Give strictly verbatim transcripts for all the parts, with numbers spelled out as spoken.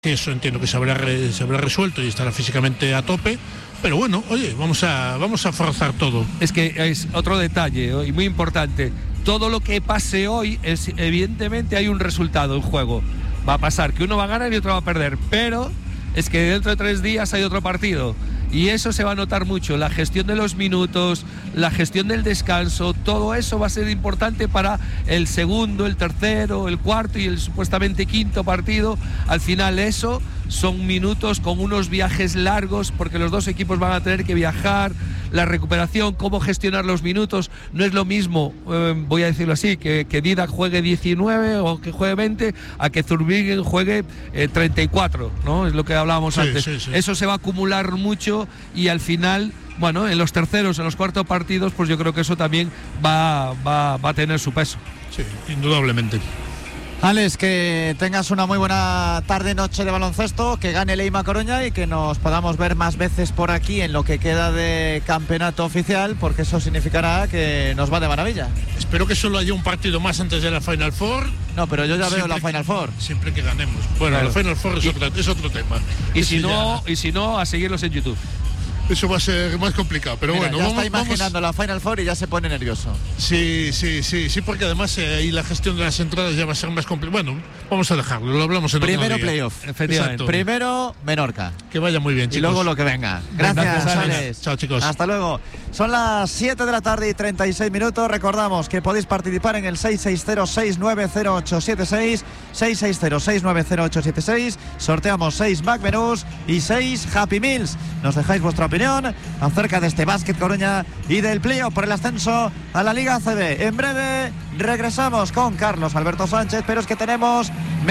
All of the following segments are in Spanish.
que eso entiendo que se habrá, re, se habrá resuelto y estará físicamente a tope. Pero bueno, oye, vamos a, vamos a forzar todo. Es que es otro detalle y muy importante. Todo lo que pase hoy, es, evidentemente hay un resultado en juego. Va a pasar que uno va a ganar y otro va a perder, pero es que dentro de tres días hay otro partido. Y eso se va a notar mucho, la gestión de los minutos, la gestión del descanso, todo eso va a ser importante para el segundo, el tercero, el cuarto y el supuestamente quinto partido. Al final eso son minutos con unos viajes largos, porque los dos equipos van a tener que viajar, la recuperación, cómo gestionar los minutos. No es lo mismo, eh, voy a decirlo así, que, que Didac juegue diecinueve o que juegue veinte, a que Zurbriggen juegue eh, treinta y cuatro, ¿no? Es lo que hablábamos sí, antes. Sí, sí. Eso se va a acumular mucho y al final, bueno, en los terceros, en los cuartos partidos, pues yo creo que eso también va, va, va a tener su peso. Sí, indudablemente. Alex, que tengas una muy buena tarde, noche de baloncesto, que gane el Eima Coruña y que nos podamos ver más veces por aquí en lo que queda de campeonato oficial, porque eso significará que nos va de maravilla. Espero que solo haya un partido más antes de la Final Four. No, pero yo ya siempre veo la Final Four. Siempre que ganemos. Bueno, claro. La Final Four es, otra, es otro tema. Y Ese si, no, ya... y si no, a seguirlos en YouTube. Eso va a ser más complicado, pero Mira, bueno, ya vamos, está imaginando vamos... la Final Four y ya se pone nervioso. Sí, sí, sí, sí, porque además eh, ahí la gestión de las entradas ya va a ser más complicada. Bueno, vamos a dejarlo, lo hablamos en Primero otro día. playoff, efectivamente. Primero Menorca. Que vaya muy bien, chicos. Y luego lo que venga. Gracias, Gracias, Alex. Alex. Chao, chicos. Hasta luego. Son las siete de la tarde y treinta y seis minutos. Recordamos que podéis participar en el seis seis cero, seis nueve cero ocho siete seis, seis seis cero, seis nueve cero ocho siete seis. Sorteamos seis Mac Menús y seis Happy Meals. Nos dejáis vuestra opinión acerca de este Básquet Coruña y del playoff por el ascenso a la Liga A C B. En breve regresamos con Carlos Alberto Sánchez, pero es que tenemos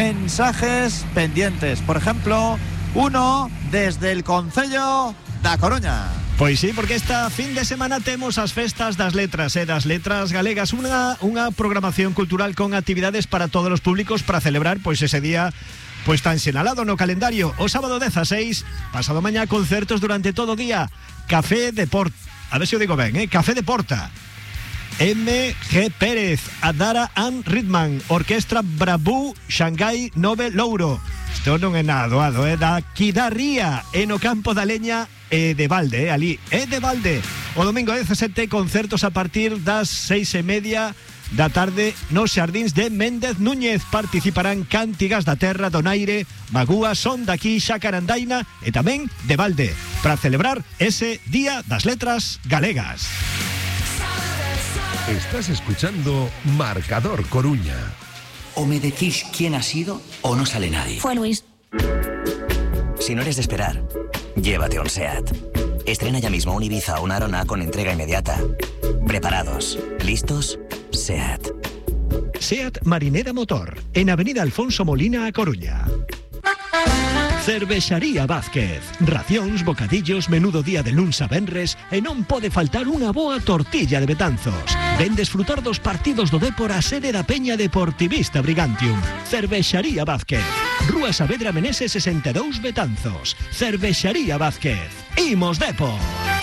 mensajes pendientes. Por ejemplo, uno desde el Concello da Coruña. Pois sí, porque esta fin de semana temos as festas das letras, eh, das letras galegas, unha, unha programación cultural con actividades para todos os públicos para celebrar pois ese día pois tan sinalado no calendario. O sábado dezaseis, pasado mañá, concertos durante todo o día. Café de Porta, a ver se o digo ben, eh? Café de Porta. M G Pérez, Adara and Ritman, Orquestra Brabú, Xangai Nove Louro. Isto non é nada doado, é eh? Da Quidarría, e no Campo da Leña e de Valde, eh? Ali, é de Valde. O domingo dezasete, concertos a partir das seis e media da tarde nos xardíns de Méndez Núñez. Participarán Cántigas da Terra, Donaire, Magúa, Son daqui, Xacarandaina e tamén de Valde, para celebrar ese Día das Letras Galegas. Estás escuchando Marcador Coruña. O me decís quién ha sido o no sale nadie. Fue Luis. Si no eres de esperar, llévate un SEAT. Estrena ya mismo un Ibiza o una Arona con entrega inmediata. ¿Preparados? ¿Listos? SEAT. SEAT Marinera Motor, en Avenida Alfonso Molina a Coruña. Cervexaría Vázquez. Racións, bocadillos, menudo día de luns a venres e non pode faltar unha boa tortilla de Betanzos. Ven desfrutar dos partidos do Dépor a sede da Peña Deportivista Brigantium. Cervexaría Vázquez. Rúa Saavedra Meneses sesenta e dous Betanzos. Cervexaría Vázquez. Imos Dépor.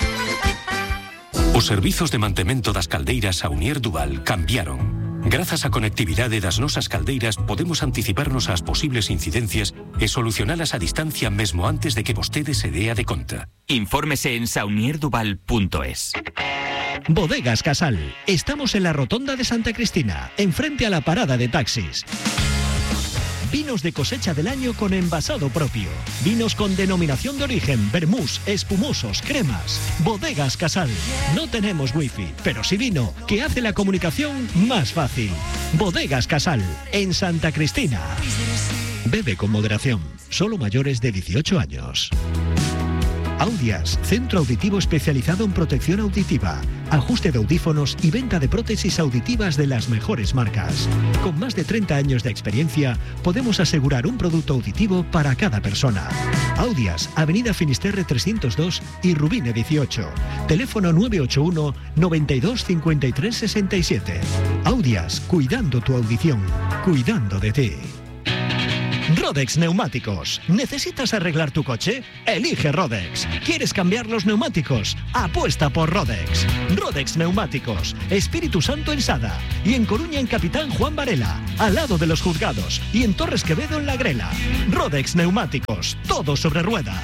Os servizos de mantemento das caldeiras Saunier Duval cambiaron. Grazas á conectividade das nosas caldeiras podemos anticiparnos ás posibles incidencias e solucionalas a distancia mesmo antes de que vostede se dea de conta. Infórmese en saunier duval punto es. Bodegas Casal. Estamos en la rotonda de Santa Cristina, enfrente a la parada de taxis. Vinos de cosecha del año con envasado propio. Vinos con denominación de origen, vermús, espumosos, cremas. Bodegas Casal. No tenemos wifi, pero sí vino, que hace la comunicación más fácil. Bodegas Casal, en Santa Cristina. Bebe con moderación. Solo mayores de dieciocho años. Audias, centro auditivo especializado en protección auditiva, ajuste de audífonos y venta de prótesis auditivas de las mejores marcas. Con más de treinta años de experiencia, podemos asegurar un producto auditivo para cada persona. Audias, Avenida Finisterre trescientos dos y Rubine dieciocho. Teléfono nueve ocho uno, noventa y dos, cincuenta y tres, sesenta y siete. Audias, cuidando tu audición, cuidando de ti. Rodex Neumáticos. ¿Necesitas arreglar tu coche? Elige Rodex. ¿Quieres cambiar los neumáticos? Apuesta por Rodex. Rodex Neumáticos. Espíritu Santo en Sada. Y en Coruña en Capitán Juan Varela. Al lado de los juzgados. Y en Torres Quevedo en La Grela. Rodex Neumáticos. Todo sobre ruedas.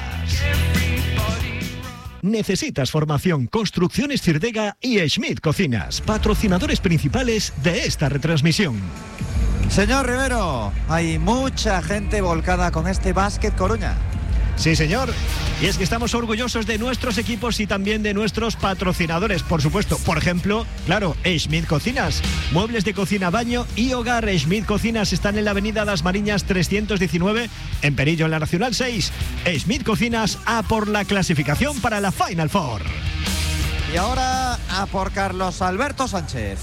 ¿Necesitas formación? Construcciones Cirdega y Schmidt Cocinas, patrocinadores principales de esta retransmisión. Señor Rivero, hay mucha gente volcada con este Básquet Coruña. Sí, señor. Y es que estamos orgullosos de nuestros equipos y también de nuestros patrocinadores, por supuesto. Por ejemplo, claro, Schmidt Cocinas. Muebles de cocina, baño y hogar. Schmidt Cocinas están en la avenida Das Mariñas trescientos diecinueve, en Perillo, en la Nacional seis. Schmidt Cocinas a por la clasificación para la Final Four. Y ahora a por Carlos Alberto Sánchez.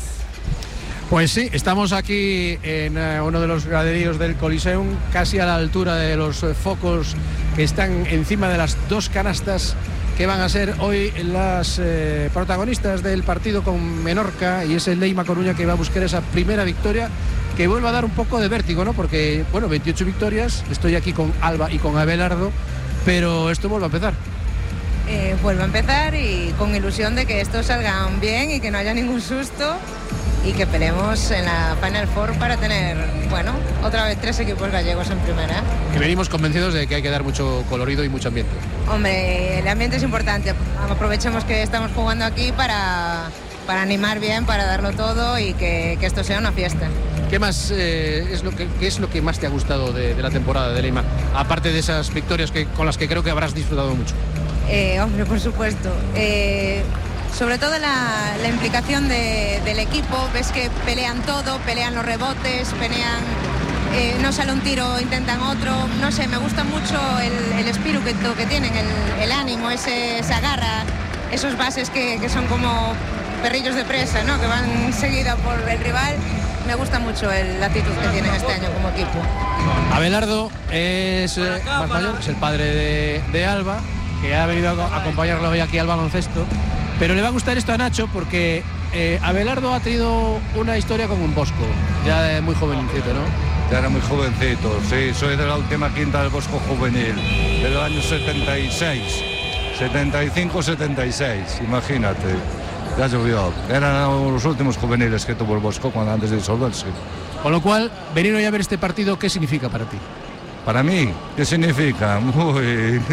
Pues sí, estamos aquí en uh, uno de los graderíos del Coliseum, casi a la altura de los uh, focos que están encima de las dos canastas que van a ser hoy las eh, protagonistas del partido con Menorca, y es el Leima Coruña que va a buscar esa primera victoria que vuelva a dar un poco de vértigo, ¿no? Porque, bueno, veintiocho victorias, estoy aquí con Alba y con Abelardo, pero esto vuelve a empezar. Eh, vuelve a empezar y con ilusión de que estos salgan bien y que no haya ningún susto y que peleemos en la Final Four para tener, bueno, otra vez tres equipos gallegos en primera. Que venimos convencidos de que hay que dar mucho colorido y mucho ambiente. Hombre, el ambiente es importante. Aprovechemos que estamos jugando aquí para, para animar bien, para darlo todo y que, que esto sea una fiesta. ¿Qué más eh, es lo que qué es lo que más te ha gustado de, de la temporada de Leima? Aparte de esas victorias que, con las que creo que habrás disfrutado mucho. Eh, hombre, por supuesto. Eh, Sobre todo la, la implicación de, del equipo, ves que pelean todo, pelean los rebotes, pelean, eh, no sale un tiro, intentan otro, no sé, me gusta mucho el, el espíritu que, que tienen, el, el ánimo, ese, esa garra, esos bases que, que son como perrillos de presa, ¿no? Que van seguida por el rival. Me gusta mucho el, la actitud que tienen este año como equipo. Abelardo es eh, más mayor, es el padre de, de Alba, que ha venido a acompañarlo hoy aquí al baloncesto. Pero le va a gustar esto a Nacho porque eh, Abelardo ha tenido una historia con un Bosco, ya de muy jovencito, ¿no? Ya era muy jovencito, sí, soy de la última quinta del Bosco juvenil, del año setenta y seis, setenta y cinco setenta y seis, imagínate, ya llovió. Eran los últimos juveniles que tuvo el Bosco cuando antes de disolverse. Con lo cual, venir hoy a ver este partido, ¿qué significa para ti? Para mí, ¿qué significa? Uy,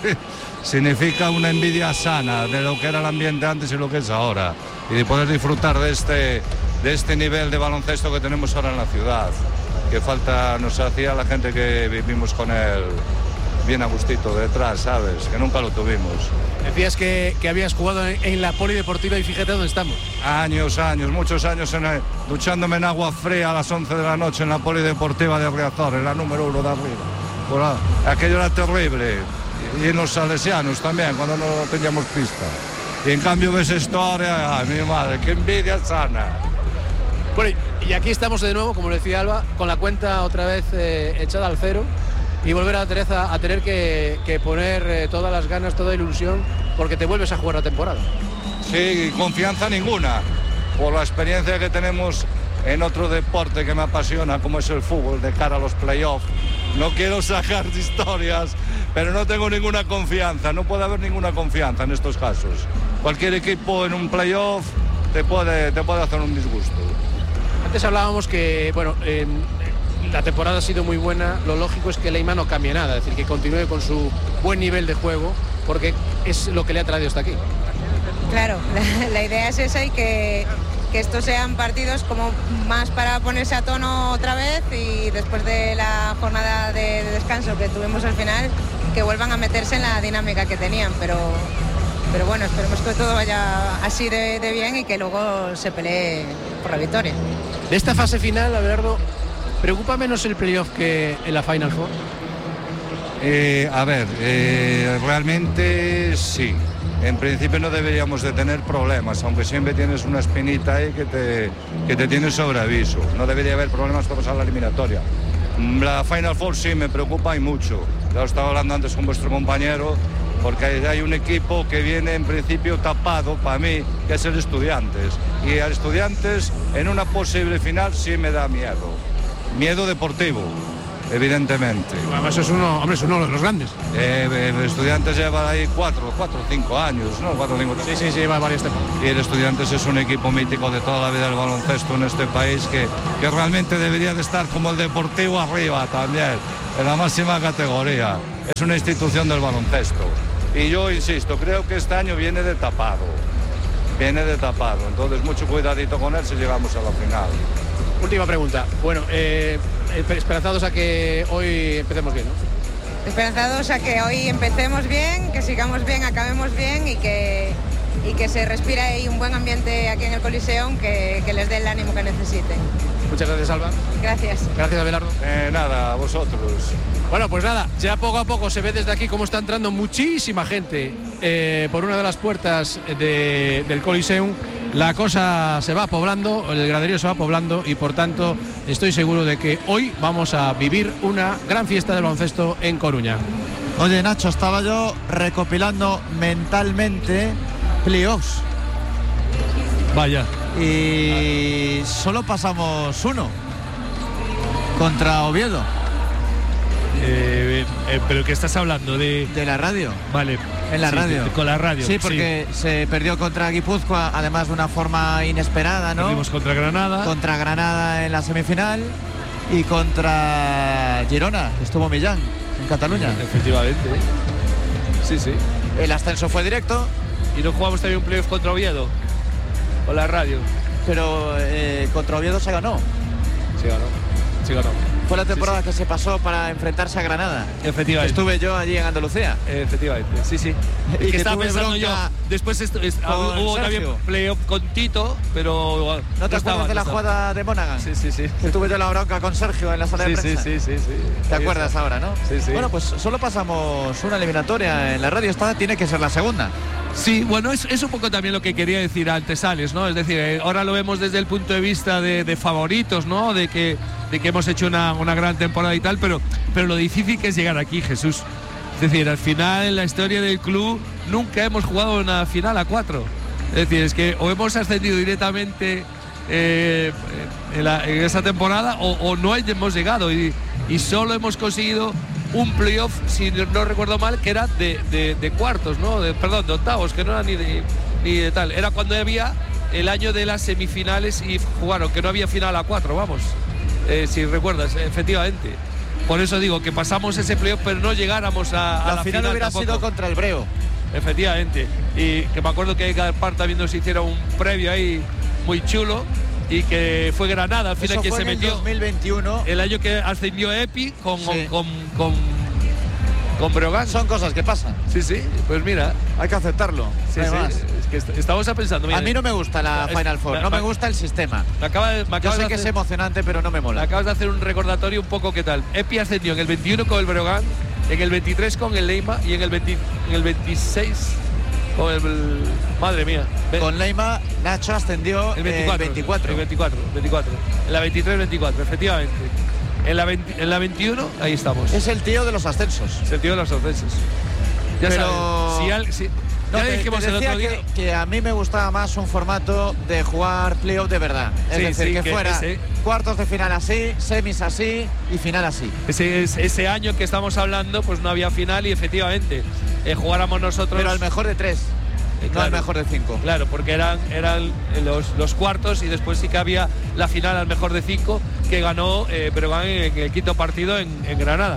significa una envidia sana de lo que era el ambiente antes y lo que es ahora. Y de poder disfrutar de este, de este nivel de baloncesto que tenemos ahora en la ciudad. Que falta nos hacía la gente que vivimos con él bien a gustito detrás, ¿sabes? Que nunca lo tuvimos. Decías que, que habías jugado en, en la polideportiva y fíjate dónde estamos. Años, años, muchos años en el, duchándome en agua fría a las once de la noche en la polideportiva de Riazor, en la número uno de arriba. Bueno, aquello era terrible. Y en los salesianos también, cuando no teníamos pista. Y en cambio ves esto ahora, ay, mi madre, qué envidia sana. Bueno, y aquí estamos de nuevo, como decía Alba, con la cuenta otra vez eh, echada al cero. Y volver a, Teresa, a tener que, que poner eh, todas las ganas, toda ilusión, porque te vuelves a jugar la temporada. Sí, confianza ninguna, por la experiencia que tenemos en otro deporte que me apasiona, como es el fútbol, de cara a los playoffs. No quiero sacar historias, pero no tengo ninguna confianza, no puede haber ninguna confianza en estos casos. Cualquier equipo en un playoff te puede, te puede hacer un disgusto. Antes hablábamos que, bueno, eh, la temporada ha sido muy buena, lo lógico es que Leima no cambie nada, es decir, que continúe con su buen nivel de juego, porque es lo que le ha traído hasta aquí. Claro, la, la idea es esa y que, que estos sean partidos como más para ponerse a tono otra vez y después de la jornada de, de descanso que tuvimos al final, que vuelvan a meterse en la dinámica que tenían, pero, pero bueno, esperemos que todo vaya así de, de bien y que luego se pelee por la victoria. De esta fase final, Abelardo, ¿preocupa menos el playoff que en la Final Four? Eh, a ver, eh, realmente sí. En principio no deberíamos de tener problemas, aunque siempre tienes una espinita ahí que te, que te tiene sobre aviso. No debería haber problemas para pasar la eliminatoria. La Final Four sí me preocupa y mucho. Ya lo estaba hablando antes con vuestro compañero, porque hay, hay un equipo que viene en principio tapado para mí, que es el Estudiantes. Y al Estudiantes en una posible final sí me da miedo. Miedo deportivo. evidentemente. Además es uno, hombre, es uno de los grandes. Eh, eh, Estudiantes lleva ahí cuatro, cuatro o cinco años, ¿no? Cuatro, cinco, sí, sí, sí, lleva varias temporadas. Y el Estudiantes es un equipo mítico de toda la vida del baloncesto en este país que, que realmente debería de estar como el Deportivo arriba también, en la máxima categoría. Es una institución del baloncesto. Y yo insisto, creo que este año viene de tapado. Viene de tapado. Entonces mucho cuidadito con él si llegamos a la final. Última pregunta. Bueno, eh, esperanzados a que hoy empecemos bien, ¿no? Esperanzados a que hoy empecemos bien, que sigamos bien, acabemos bien y que, y que se respire ahí un buen ambiente aquí en el Coliseum que, que les dé el ánimo que necesiten. Muchas gracias, Alba. Gracias. Gracias, Abelardo. Eh, nada, a vosotros. Bueno, pues nada, ya poco a poco se ve desde aquí cómo está entrando muchísima gente eh, por una de las puertas de, del Coliseum. La cosa se va poblando, el graderío se va poblando y por tanto estoy seguro de que hoy vamos a vivir una gran fiesta del baloncesto en Coruña. Oye, Nacho, estaba yo recopilando mentalmente playoffs. Vaya. Y solo pasamos uno contra Oviedo. Eh, eh, ¿Pero qué estás hablando? De, de la radio. Vale. En la sí, radio. De, con la radio. Sí, porque sí. se perdió contra Guipúzcoa, además de una forma inesperada, ¿no? Perdimos contra Granada. Contra Granada en la semifinal y contra Girona, estuvo Millán, en Cataluña. Efectivamente. Sí, sí. El ascenso fue directo. ¿Y no jugamos también un playoff contra Oviedo? Con la radio. Pero eh, contra Oviedo se ganó. Se ganó. Se ganó. Fue la temporada sí, sí. que se pasó para enfrentarse a Granada. Efectivamente. Estuve yo allí en Andalucía. Efectivamente, sí, sí. Y que, que estaba pensando yo. Después esto, es, hubo también playoff con Tito, pero. ¿No te acuerdas de la jugada de Monaghan? Sí, sí, sí. Que tuve yo la bronca con Sergio en la sala sí, de prensa. Sí, sí, sí, sí. ¿Te acuerdas está. ahora, no? Sí, sí. Bueno, pues solo pasamos una eliminatoria en la radio. Esta tiene que ser la segunda. Sí, bueno, es, es un poco también lo que quería decir antes, Alex, ¿no? Es decir, eh, ahora lo vemos desde el punto de vista de, de favoritos, ¿no? De que, de que hemos hecho una, una gran temporada y tal, pero, pero lo difícil que es llegar aquí, Jesús. Es decir, al final en la historia del club nunca hemos jugado una final a cuatro. Es decir, es que o hemos ascendido directamente eh, en, la, en esa temporada o, o no hemos llegado y, y solo hemos conseguido un playoff, si no recuerdo mal, que era de, de, de cuartos, ¿no? De, perdón, de octavos, que no era ni de, ni de tal. Era cuando había el año de las semifinales y jugaron, que no había final a cuatro, vamos. Eh, si recuerdas, efectivamente. Por eso digo que pasamos ese playoff, pero no llegáramos a, a la, la final. final hubiera tampoco. sido contra el Breo. Efectivamente. Y que me acuerdo que Gaspar también nos hicieron un previo ahí muy chulo. Y que fue Granada al final Eso que fue se en metió. El dos mil veintiuno. El año que ascendió Epi con, sí. con, con, con Breogán. Son cosas que pasan. Sí, sí, pues mira. Hay que aceptarlo. Sí, no sí. Más. Es que est estamos pensando. Mira, a mí no me gusta la es, Final Four, no me gusta el sistema. Me acaba de, me Yo sé de que hacer, es emocionante, pero no me mola. Me acabas de hacer un recordatorio un poco qué tal. Epi ascendió en el veintiuno con el Breogán, en el veintitrés con el Leima y en el, veinte, en el veintiséis con el, el. Madre mía. Con Leima, Nacho ascendió el veinticuatro. El veinticuatro. El veinticuatro, veinticuatro. En la veintitrés veinticuatro, efectivamente. En la, veinte, en la veintiuno, ahí estamos. Es el tío de los ascensos. Es el tío de los ascensos. Ya Pero... sabes, si, al, si no, ya te, dijimos te el otro día que, que a mí me gustaba más un formato de jugar playoff de verdad. Es sí, decir, sí, que, que fuera ese, cuartos de final así, semis así y final así. Ese, ese año que estamos hablando, pues no había final y efectivamente eh, jugáramos nosotros. Pero al mejor de tres. Eh, no claro, al mejor de cinco. Claro, porque eran, eran los, los cuartos y después sí que había la final al mejor de cinco que ganó eh, Breogán en el quinto partido en, en Granada.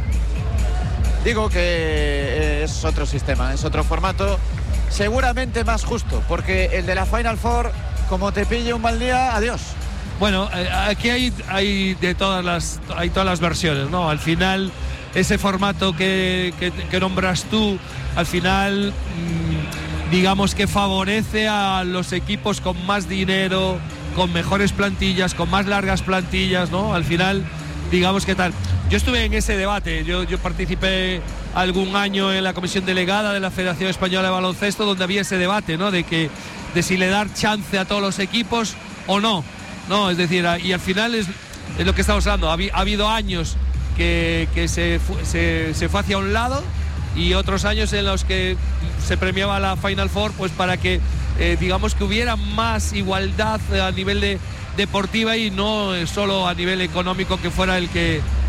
Digo que es otro sistema, es otro formato, seguramente más justo, porque el de la Final Four, como te pille un mal día, adiós. Bueno, eh, aquí hay, hay de todas las hay todas las versiones, ¿no? Al final, ese formato que, que, que nombras tú, al final, mmm, digamos que favorece a los equipos con más dinero, con mejores plantillas, con más largas plantillas, ¿no? Al final, digamos que tal. Yo estuve en ese debate, yo, yo participé algún año en la comisión delegada de la Federación Española de Baloncesto, donde había ese debate, ¿no? De que de si le dar chance a todos los equipos o no, no, es decir, y al final es, es lo que estamos hablando. Ha, ha habido años que, que se, se, se fue hacia un lado y otros años en los que se premiaba la Final Four, pues para que eh, digamos que hubiera más igualdad a nivel de deportiva y no solo a nivel económico, que fuera el que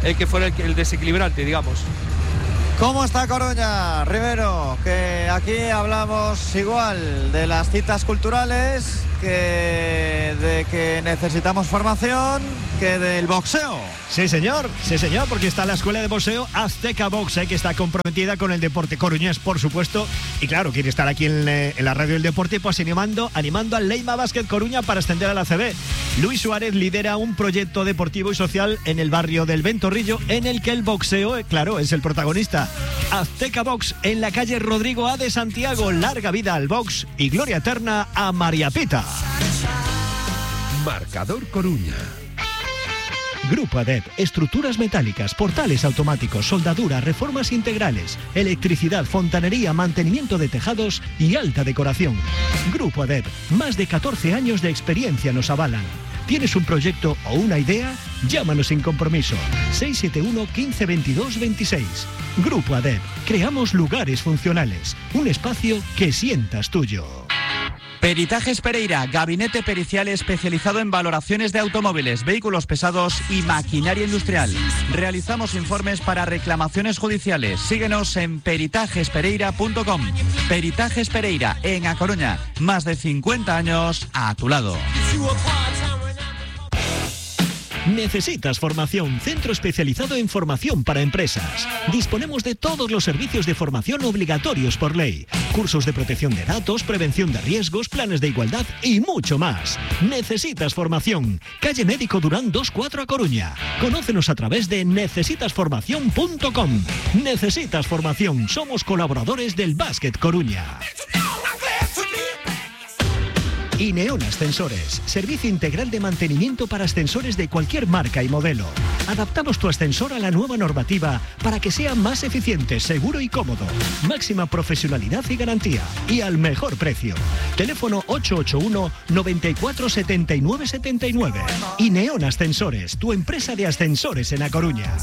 el que fuera el, el desequilibrante, digamos. ¿Cómo está Coruña, Rivero? Que aquí hablamos igual de las citas culturales, que de que necesitamos formación, que del boxeo. Sí, señor, sí, señor, porque está la escuela de boxeo Azteca Box, eh, que está comprometida con el deporte coruñés, por supuesto. Y claro, quiere estar aquí en, en la radio del deporte, pues animando, animando al Leima Basket Coruña para ascender a la A C B. Luis Suárez lidera un proyecto deportivo y social en el barrio del Ventorrillo, en el que el boxeo, eh, claro, es el protagonista. Azteca Box, en la calle Rodrigo A de Santiago. Larga vida al box y gloria eterna a María Pita. Marcador Coruña. Grupo ADEP, estructuras metálicas, portales automáticos, soldadura, reformas integrales, electricidad, fontanería, mantenimiento de tejados y alta decoración. Grupo ADEP, más de catorce años de experiencia nos avalan. ¿Tienes un proyecto o una idea? Llámanos sin compromiso. seis siete uno, quince, veintidós, veintiséis. Grupo ADEP, creamos lugares funcionales, un espacio que sientas tuyo. Peritajes Pereira, gabinete pericial especializado en valoraciones de automóviles, vehículos pesados y maquinaria industrial. Realizamos informes para reclamaciones judiciales. Síguenos en peritajes pereira punto com. Peritajes Pereira, en A Coruña. Más de cincuenta años a tu lado. ¿Necesitas formación? Centro especializado en formación para empresas. Disponemos de todos los servicios de formación obligatorios por ley. Cursos de protección de datos, prevención de riesgos, planes de igualdad y mucho más. ¿Necesitas formación? Calle Médico Durán dos cuatro A Coruña. Conócenos a través de necesitas formación punto com. Necesitas formación. Somos colaboradores del Básquet Coruña. Ineon Ascensores, servicio integral de mantenimiento para ascensores de cualquier marca y modelo. Adaptamos tu ascensor a la nueva normativa para que sea más eficiente, seguro y cómodo. Máxima profesionalidad y garantía. Y al mejor precio. Teléfono ocho ocho uno, noventa y cuatro, setenta y nueve, setenta y nueve. Ineon Ascensores, tu empresa de ascensores en A Coruña.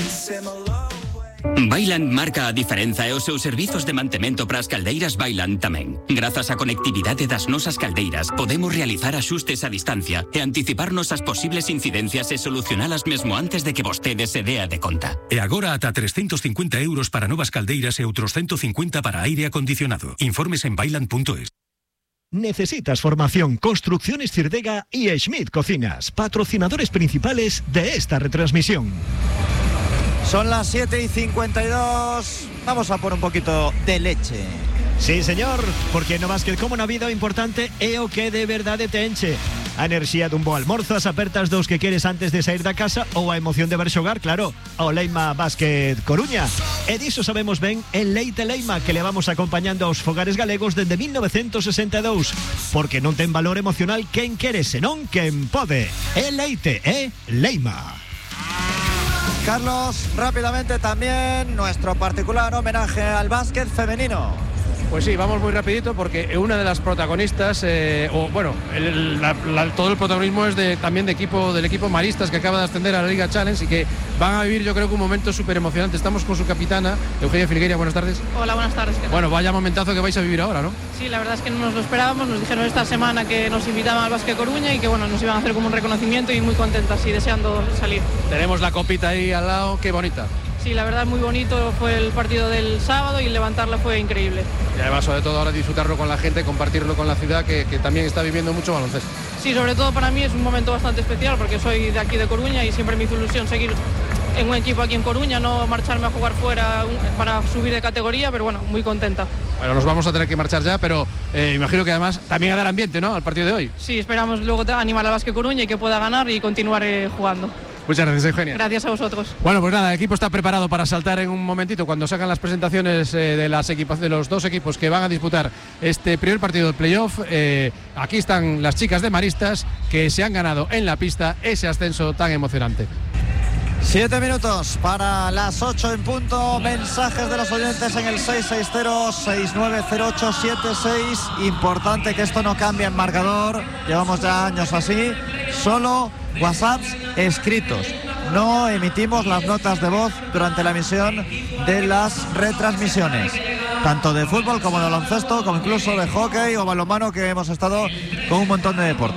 Bailan marca a diferenza e os seus servizos de mantemento para as caldeiras bailan tamén. Grazas á conectividade das nosas caldeiras, podemos realizar axustes a distancia e anticiparnos as posibles incidencias e solucionalas mesmo antes de que vostede se dea de conta. E agora ata trescentos cincuenta euros para novas caldeiras e outros ciento cincuenta para aire acondicionado. Informes en bailan punto es. Necesitas formación, Construcciones Cirdega y Schmidt Cocinas, patrocinadores principales de esta retransmisión. Son las siete y cincuenta y dos. Vamos a por un poquito de leche. Sí, señor, porque no más que como na vida o importante é o que de verdade te enche. A enerxía dun bo almorzo, as apertas dos que queres antes de sair da casa ou a emoción de ver xogar, claro, ao Leima Basket Coruña. E diso sabemos ben en Leite Leima, que levamos acompañando aos fogares galegos dende mil novecentos sesenta e dous. Porque non ten valor emocional quen quere, senón quen pode. É Leite, é Leima. Carlos, rápidamente también nuestro particular homenaje al básquet femenino. Pues sí, vamos muy rapidito porque una de las protagonistas, eh, o bueno, el, la, la, todo el protagonismo es de, también de equipo, del equipo Maristas, que acaba de ascender a la Liga Challenge y que van a vivir, yo creo que un momento súper emocionante. Estamos con su capitana, Eugenia Filgueira, buenas tardes. Hola, buenas tardes. Bueno, vaya momentazo que vais a vivir ahora, ¿no? Sí, la verdad es que no nos lo esperábamos, nos dijeron esta semana que nos invitaban al Básquet Coruña y que bueno, nos iban a hacer como un reconocimiento y muy contentas y deseando salir. Tenemos la copita ahí al lado, qué bonita. Sí, la verdad muy bonito fue el partido del sábado y levantarla fue increíble. Y además sobre todo ahora disfrutarlo con la gente, compartirlo con la ciudad que, que también está viviendo mucho baloncesto. Sí, sobre todo para mí es un momento bastante especial porque soy de aquí de Coruña y siempre me hizo ilusión seguir en un equipo aquí en Coruña, no marcharme a jugar fuera para subir de categoría, pero bueno, muy contenta. Bueno, nos vamos a tener que marchar ya, pero eh, imagino que además también a dar ambiente, ¿no?, al partido de hoy. Sí, esperamos luego animar al Básquet Coruña y que pueda ganar y continuar eh, jugando. Muchas gracias, Eugenia. Gracias a vosotros. Bueno, pues nada, el equipo está preparado para saltar en un momentito cuando sacan las presentaciones eh, de, las equipas, de los dos equipos que van a disputar este primer partido del playoff. Eh, aquí están las chicas de Maristas que se han ganado en la pista ese ascenso tan emocionante. Siete minutos para las ocho en punto. Mensajes de los oyentes en el seis seis cero, seis nueve cero ocho siete seis. Importante que esto no cambie en marcador. Llevamos ya años así. Solo WhatsApps escritos. No emitimos las notas de voz durante la emisión de las retransmisiones, tanto de fútbol como de baloncesto, como incluso de hockey o balonmano, que hemos estado con un montón de deportes.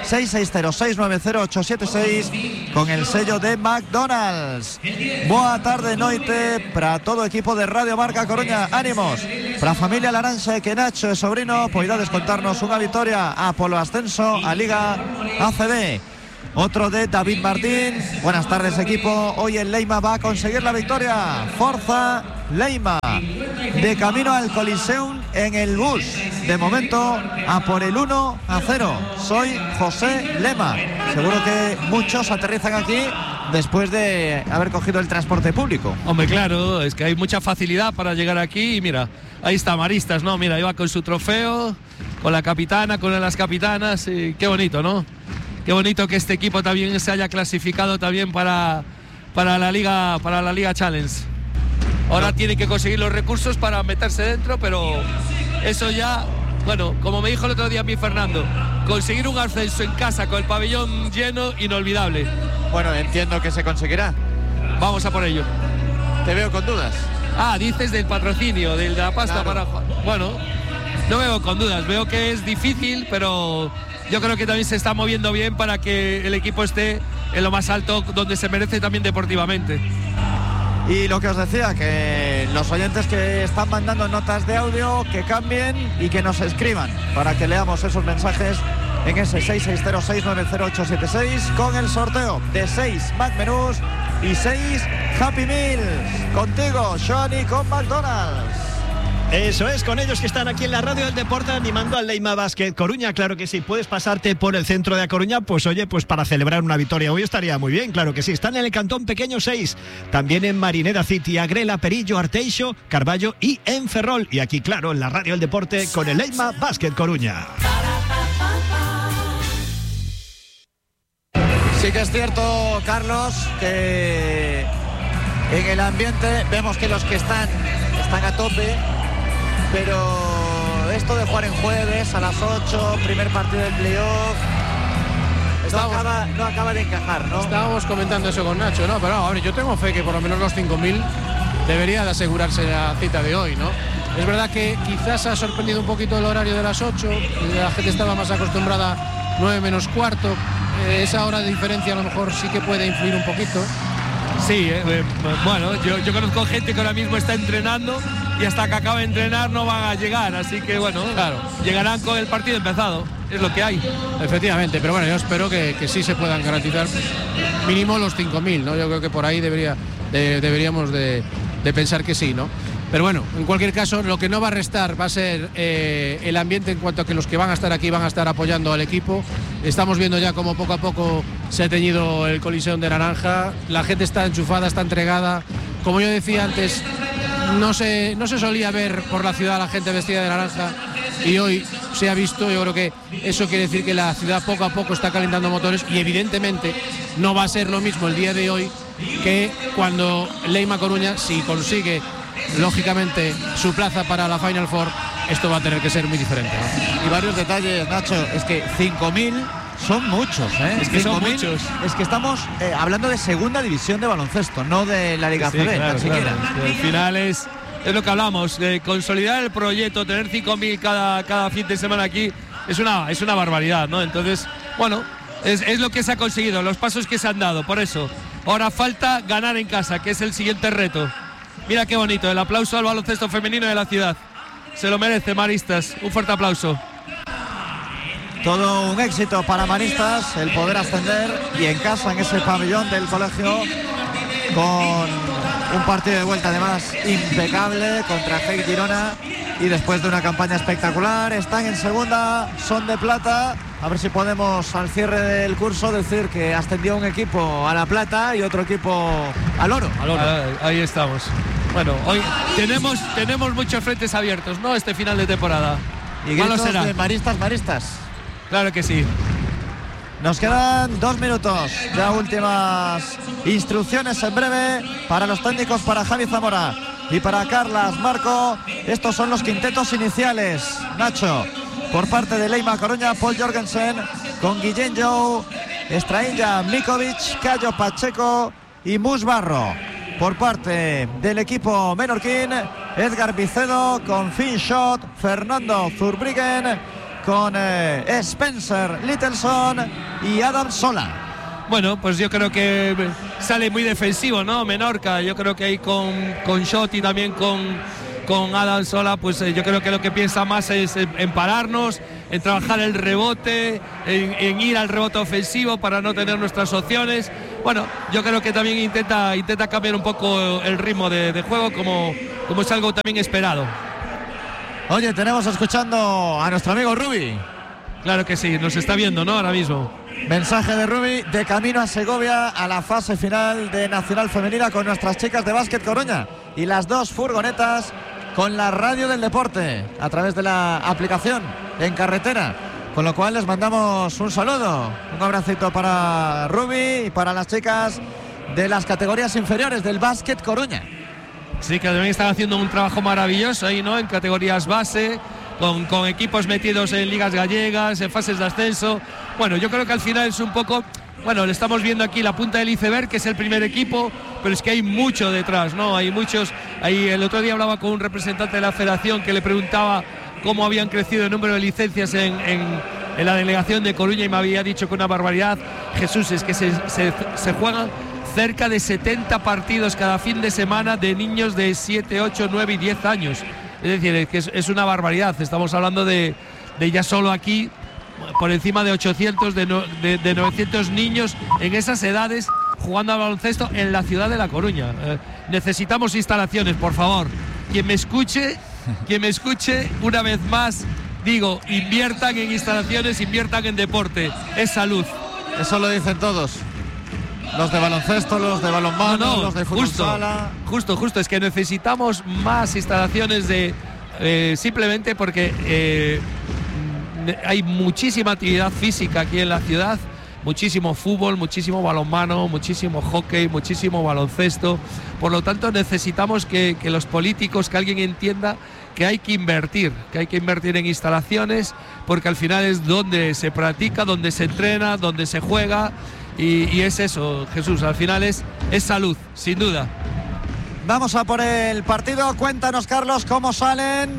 seis seis cero, seis nueve cero, ocho siete seis con el sello de McDonald's. Boa tarde noite para todo equipo de Radio Marca Coruña. Ánimos para familia Laranxa, que Nacho es sobrino poderá descontarnos una victoria a polo ascenso a Liga A C B. Otro de David Martín. Buenas tardes equipo, hoy el Leima va a conseguir la victoria. Forza Leima, de camino al Coliseum en el bus, de momento a por el uno a cero. Soy José Lema. Seguro que muchos aterrizan aquí después de haber cogido el transporte público. Hombre, claro, es que hay mucha facilidad para llegar aquí. Y mira, ahí está Maristas, ¿no? Mira, iba con su trofeo, con la capitana, con las capitanas, y qué bonito, ¿no? Qué bonito que este equipo también se haya clasificado también para, para la Liga, para la Liga Challenge. Ahora tiene que conseguir los recursos para meterse dentro, pero eso ya, bueno, como me dijo el otro día a mí Fernando, conseguir un ascenso en casa con el pabellón lleno, inolvidable. Bueno, entiendo que se conseguirá. Vamos a por ello. Te veo con dudas. Ah, dices del patrocinio, de la pasta, claro. Para... Bueno, no veo con dudas, veo que es difícil, pero yo creo que también se está moviendo bien para que el equipo esté en lo más alto donde se merece también deportivamente. Y lo que os decía, que los oyentes que están mandando notas de audio, que cambien y que nos escriban para que leamos esos mensajes en ese seis seis cero, seis nueve cero, ocho siete seis con el sorteo de seis Mac Menús y seis Happy Meals. Contigo, Johnny, con McDonald's. Eso es, con ellos que están aquí en la Radio del Deporte animando al Leima Basket Coruña. Claro que sí, puedes pasarte por el centro de A Coruña, pues oye, pues para celebrar una victoria hoy estaría muy bien, claro que sí. Están en el Cantón Pequeño seis, también en Marineda City, Agrela, Perillo, Arteixo, Carballo y en Ferrol. Y aquí, claro, en la Radio del Deporte con el Leima Basket Coruña. Sí que es cierto, Carlos, que en el ambiente vemos que los que están, están a tope. Pero esto de jugar en jueves a las ocho, primer partido del playoff, no acaba, no acaba de encajar, ¿no? Estábamos comentando eso con Nacho, ¿no? Pero a ver, yo tengo fe que por lo menos los cinco mil debería de asegurarse la cita de hoy, ¿no? Es verdad que quizás ha sorprendido un poquito el horario de las ocho, la gente estaba más acostumbrada a nueve menos cuarto, eh, esa hora de diferencia a lo mejor sí que puede influir un poquito. Sí, eh, bueno, yo, yo conozco gente que ahora mismo está entrenando y hasta que acabe de entrenar no van a llegar, así que bueno, claro, llegarán con el partido empezado, es lo que hay. Efectivamente, pero bueno, yo espero que, que sí se puedan garantizar mínimo los cinco mil, ¿no? Yo creo que por ahí debería, de, deberíamos de, de pensar que sí, ¿no? Pero bueno, en cualquier caso, lo que no va a restar va a ser eh, el ambiente en cuanto a que los que van a estar aquí van a estar apoyando al equipo. Estamos viendo ya cómo poco a poco se ha teñido el Coliseum de naranja. La gente está enchufada, está entregada. Como yo decía antes, no se, no se solía ver por la ciudad a la gente vestida de naranja y hoy se ha visto. Yo creo que eso quiere decir que la ciudad poco a poco está calentando motores y evidentemente no va a ser lo mismo el día de hoy que cuando Leima Coruña, si consigue lógicamente su plaza para la Final Four, esto va a tener que ser muy diferente, ¿no? Y varios detalles, Nacho, es que cinco mil son muchos, ¿eh? Es que son muchos. Es que estamos eh, hablando de segunda división de baloncesto, no de la Liga sí, A C B, claro, tan claro. siquiera. Es que al final es, es lo que hablamos, de consolidar el proyecto, tener cinco mil cada, cada fin de semana aquí, es una, es una barbaridad, ¿no? Entonces, bueno, es, es lo que se ha conseguido, los pasos que se han dado, por eso. Ahora falta ganar en casa, que es el siguiente reto. Mira qué bonito, el aplauso al baloncesto femenino de la ciudad. Se lo merece Maristas, un fuerte aplauso. Todo un éxito para Maristas, el poder ascender y en casa, en ese pabellón del colegio, con un partido de vuelta además impecable contra G Girona y después de una campaña espectacular. Están en segunda, son de plata. A ver si podemos al cierre del curso decir que ascendió un equipo a la plata y otro equipo al oro. Al oro. Ah, ahí estamos. Bueno, hoy tenemos, tenemos muchos frentes abiertos, ¿no? Este final de temporada. Y gritos será de Maristas, Maristas. Claro que sí. Nos quedan dos minutos. Ya últimas instrucciones en breve para los técnicos, para Javi Zamora y para Carlas Marco. Estos son los quintetos iniciales, Nacho. Por parte de Leima Coruña, Paul Jorgensen con Guillén Jou, Estraínja Mikovic, Cayo Pacheco y Mus Barro. Por parte del equipo menorquín, Edgar Vicedo con Finn Schott, Fernando Zurbriggen, con eh, Spencer Littleson y Adam Sola. Bueno, pues yo creo que sale muy defensivo, ¿no? Menorca, yo creo que ahí con, con Shot y también con, con Adam Sola, pues eh, yo creo que lo que piensa más es en, en pararnos, en trabajar el rebote, en, en ir al rebote ofensivo para no tener nuestras opciones. Bueno, yo creo que también intenta, intenta cambiar un poco el ritmo de, de juego, como, como es algo también esperado. Oye, tenemos escuchando a nuestro amigo Rubi. Claro que sí, nos está viendo, ¿no? Ahora mismo. Mensaje de Rubi, de camino a Segovia a la fase final de Nacional Femenina con nuestras chicas de Básquet Coruña y las dos furgonetas con la radio del deporte a través de la aplicación en carretera, con lo cual les mandamos un saludo, un abracito para Rubi y para las chicas de las categorías inferiores del Básquet Coruña. Sí, que también están haciendo un trabajo maravilloso ahí, ¿no? En categorías base, con, con equipos metidos en ligas gallegas, en fases de ascenso. Bueno, yo creo que al final es un poco, bueno, le estamos viendo aquí la punta del iceberg, que es el primer equipo, pero es que hay mucho detrás, ¿no? Hay muchos, ahí el otro día hablaba con un representante de la federación que le preguntaba cómo habían crecido el número de licencias en, en, en la delegación de Coruña y me había dicho que una barbaridad. Jesús, es que se, se, se juegan cerca de setenta partidos cada fin de semana de niños de siete, ocho, nueve y diez años. Es decir, es que es, es una barbaridad. Estamos hablando de, de ya solo aquí por encima de ochocientos, de, no, de, de novecientos niños en esas edades jugando al baloncesto en la ciudad de La Coruña. Eh, necesitamos instalaciones, por favor. Quien me escuche, quien me escuche, una vez más, digo, inviertan en instalaciones, inviertan en deporte. Es salud. Eso lo dicen todos. Los de baloncesto, los de balonmano, no, no, los de fútbol justo, sala. Justo, justo, es que necesitamos más instalaciones de eh, simplemente porque eh, hay muchísima actividad física aquí en la ciudad, muchísimo fútbol, muchísimo balonmano, muchísimo hockey, muchísimo baloncesto. Por lo tanto, necesitamos que, que los políticos, que alguien entienda que hay que invertir, que hay que invertir en instalaciones, porque al final es donde se practica, donde se entrena, donde se juega. Y, y es eso, Jesús, al final es, es salud, sin duda. Vamos a por el partido. Cuéntanos, Carlos, cómo salen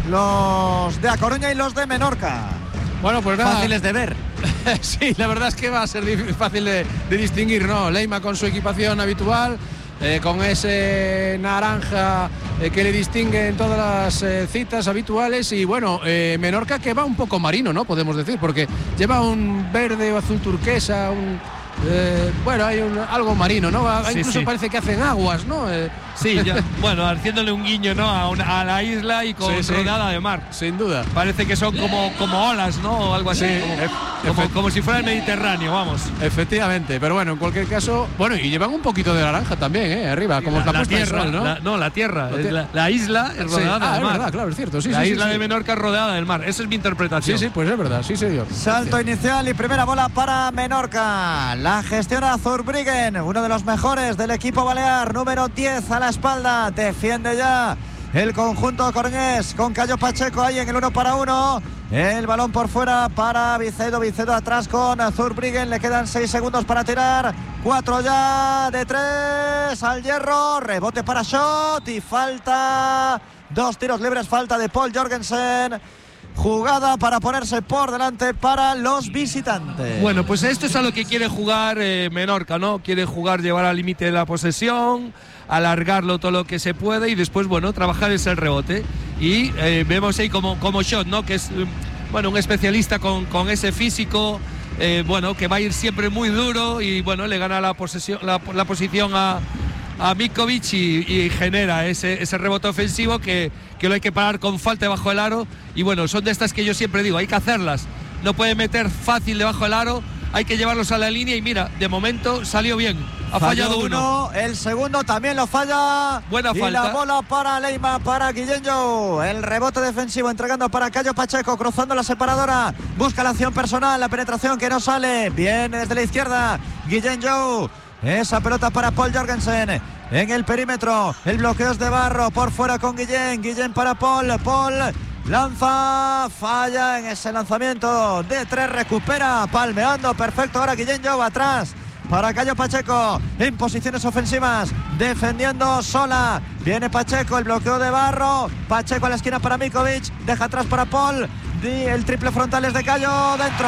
los de A Coruña y los de Menorca. Bueno, pues nada, fáciles de ver. Sí, la verdad es que va a ser difícil, fácil de, de distinguir, ¿no? Leima con su equipación habitual, eh, con ese naranja eh, que le distingue en todas las eh, citas habituales, y bueno, eh, Menorca que va un poco marino, ¿no? Podemos decir, porque lleva un verde o azul turquesa, un... Eh, bueno, hay un, algo marino, ¿no? Sí, incluso sí. Parece que hacen aguas, ¿no? Eh, sí, ya, bueno, haciéndole un guiño, ¿no? A, una, a la isla y con sí, sí. rodeada de mar. Sin duda. Parece que son como, como olas, ¿no? O algo así. Sí, como, como, como si fuera el Mediterráneo, vamos. Efectivamente, pero bueno, en cualquier caso, bueno, y llevan un poquito de naranja también, ¿eh? Arriba, como la, la, la tierra, sol, ¿no? La, no, la tierra. La, la, la isla es rodeada sí. ah, del mar. Es verdad, claro, es cierto. Sí, la sí, isla sí, de sí. Menorca es rodeada del mar. Esa es mi interpretación. Sí, sí, pues es verdad, sí, señor. Salto inicial y primera bola para Menorca. La gestiona Zurbriggen, uno de los mejores del equipo balear, número diez a la espalda. Defiende ya el conjunto coruñés con Cayo Pacheco ahí en el uno para uno. El balón por fuera para Vicedo. Vicedo atrás con Zurbriggen. Le quedan seis segundos para tirar. Cuatro ya de tres al hierro. Rebote para Shot y falta. Dos tiros libres, falta de Paul Jorgensen. Jugada para ponerse por delante para los visitantes. Bueno, pues esto es a lo que quiere jugar eh, Menorca, ¿no? Quiere jugar, llevar al límite de la posesión, alargarlo todo lo que se puede y después, bueno, trabajar ese rebote. Y eh, vemos ahí como, como Shot, ¿no? Que es, bueno, un especialista con, con ese físico, eh, bueno, que va a ir siempre muy duro y, bueno, le gana la, posesión, la, la posición a... a Mikovic y, y genera ese, ese rebote ofensivo que, que lo hay que parar con falta debajo del aro. Y bueno, son de estas que yo siempre digo, hay que hacerlas, no puede meter fácil debajo del aro, hay que llevarlos a la línea y mira, de momento salió bien, ha Falló fallado uno. uno, el segundo también lo falla. Buena y falta. La bola para Leima, para Guillén Jou. El rebote defensivo entregando para Cayo Pacheco, cruzando la separadora, busca la acción personal, la penetración que no sale, viene desde la izquierda Guillén Jou. Esa pelota para Paul Jorgensen en el perímetro. El bloqueo es de Barro, por fuera con Guillén. Guillén para Paul. Paul lanza, falla en ese lanzamiento de tres, recupera palmeando, perfecto. Ahora Guillén Jou atrás para Cayo Pacheco en posiciones ofensivas, defendiendo sola. Viene Pacheco, el bloqueo de Barro. Pacheco a la esquina para Mikovic, deja atrás para Paul. El triple frontal es de Cayo, dentro.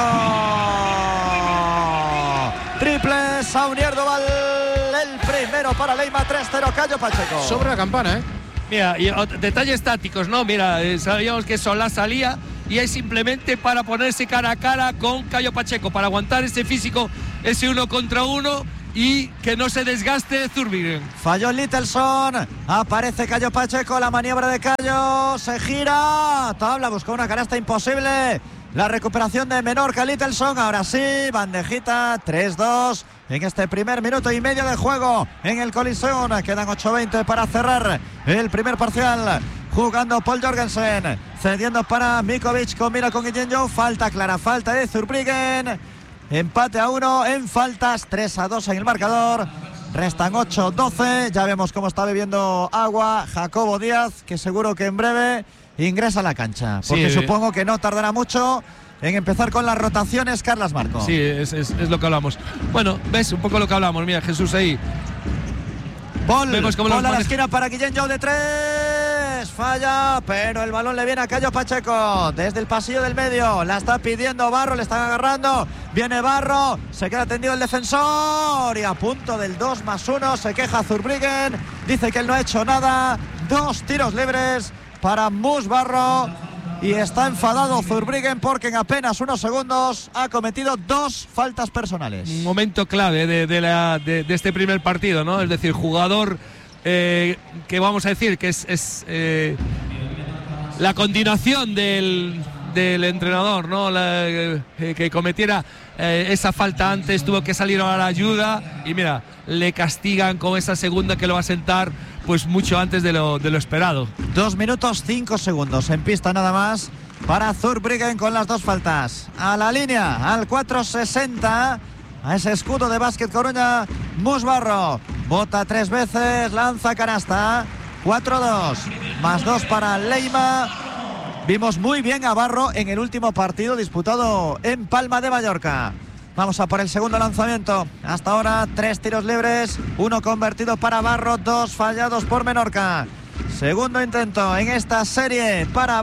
Triple Saunier Duval, el primero para Leima, tres cero Cayo Pacheco. Sobre la campana, ¿eh? Mira, y detalles tácticos, ¿no? Mira, eh, sabíamos que Solá salía y es simplemente para ponerse cara a cara con Cayo Pacheco, para aguantar ese físico, ese uno contra uno y que no se desgaste Zurbriggen. Falló Littelson, aparece Cayo Pacheco, la maniobra de Cayo, se gira, tabla, buscó una canasta imposible. La recuperación de Menorca, Littelson, ahora sí, bandejita, tres dos en este primer minuto y medio de juego en el Coliseum. Quedan ocho veinte para cerrar el primer parcial. Jugando Paul Jorgensen, cediendo para Mikovic, combina con Guillén Jou, falta clara, falta de Zurbriggen. Empate a uno en faltas, tres a dos en el marcador. Restan ocho doce, ya vemos cómo está bebiendo agua Jacobo Díaz, que seguro que en breve ingresa a la cancha, porque sí, supongo que no tardará mucho en empezar con las rotaciones. Carlas Marco. Sí, es, es, es lo que hablamos. Bueno, ves un poco lo que hablamos. Mira, Jesús ahí. Bol, Vemos cómo Bol a la esquina para Guillén Jou de tres. Falla, pero el balón le viene a Cayo Pacheco desde el pasillo del medio. La está pidiendo Barro, le están agarrando. Viene Barro, se queda tendido el defensor y a punto del dos más uno se queja Zurbriggen. Dice que él no ha hecho nada. Dos tiros libres para Mus Barro y está enfadado Zurbriggen porque en apenas unos segundos ha cometido dos faltas personales. Un momento clave de, de, la, de, de este primer partido, ¿no? Es decir, jugador eh, que vamos a decir que es, es eh, la continuación del, del entrenador, ¿no? La, eh, que cometiera eh, esa falta antes, tuvo que salir a la ayuda y mira, le castigan con esa segunda que lo va a sentar pues mucho antes de lo, de lo esperado. Dos minutos cinco segundos en pista nada más para Zurbriggen con las dos faltas. A la línea, al cuatro sesenta, a ese escudo de Básquet Coruña, Mus Barro. Bota tres veces, lanza canasta. cuatro dos, más dos para Leima. Vimos muy bien a Barro en el último partido disputado en Palma de Mallorca. Vamos a por el segundo lanzamiento. Hasta ahora tres tiros libres, uno convertido para Barro, dos fallados por Menorca. Segundo intento en esta serie para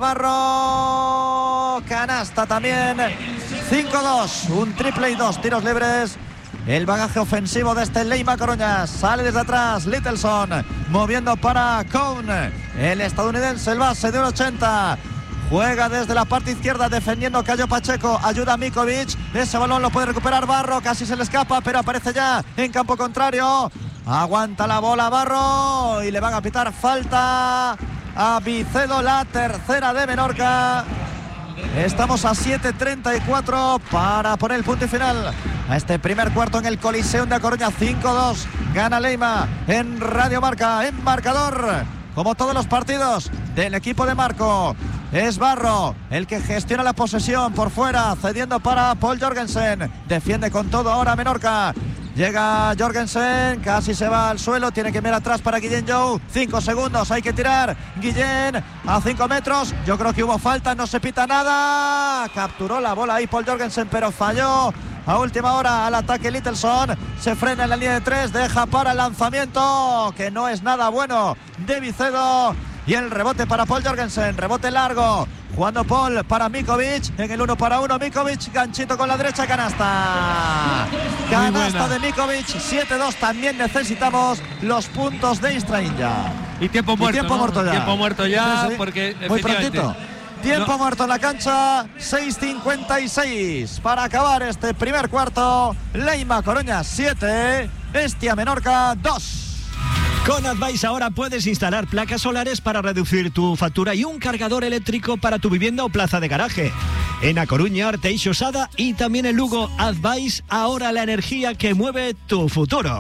Barro. Canasta también. cinco dos, un triple y dos tiros libres. El bagaje ofensivo de este Leima Coruña. Sale desde atrás Littelson, moviendo para Cohn, el estadounidense, el base de un ochenta. Juega desde la parte izquierda defendiendo Cayo Pacheco. Ayuda a Mikovic. Ese balón lo puede recuperar Barro. Casi se le escapa, pero aparece ya en campo contrario. Aguanta la bola Barro y le van a pitar falta a Vicedo, la tercera de Menorca. Estamos a siete treinta y cuatro para poner el punto y final a este primer cuarto en el Coliseum de A Coruña. cinco dos. Gana Leima en Radio Marca, en marcador. Como todos los partidos del equipo de Marco, es Barro el que gestiona la posesión por fuera, cediendo para Paul Jorgensen. Defiende con todo ahora Menorca. Llega Jorgensen, casi se va al suelo, tiene que mirar atrás para Guillén Jou. Cinco segundos, hay que tirar. Guillén a cinco metros. Yo creo que hubo falta, no se pita nada. Capturó la bola ahí Paul Jorgensen, pero falló. A última hora al ataque Littelson, se frena en la línea de tres, deja para el lanzamiento, que no es nada bueno, de Vicedo. Y el rebote para Paul Jorgensen, rebote largo, jugando Paul para Mikovic, en el uno para uno, Mikovic, ganchito con la derecha, canasta. Canasta de Mikovic, siete dos, también necesitamos los puntos de Istrainja. Y tiempo muerto, y tiempo ¿no? muerto ya. Tiempo muerto ya, sí, sí. porque muy prontito. Tiempo no. muerto en la cancha, seis cincuenta y seis para acabar este primer cuarto. Leima Coruña siete, Bestia Menorca dos. Con Advice ahora puedes instalar placas solares para reducir tu factura y un cargador eléctrico para tu vivienda o plaza de garaje. En A Coruña, Arteixo, Sada y también en Lugo. Advice, ahora la energía que mueve tu futuro.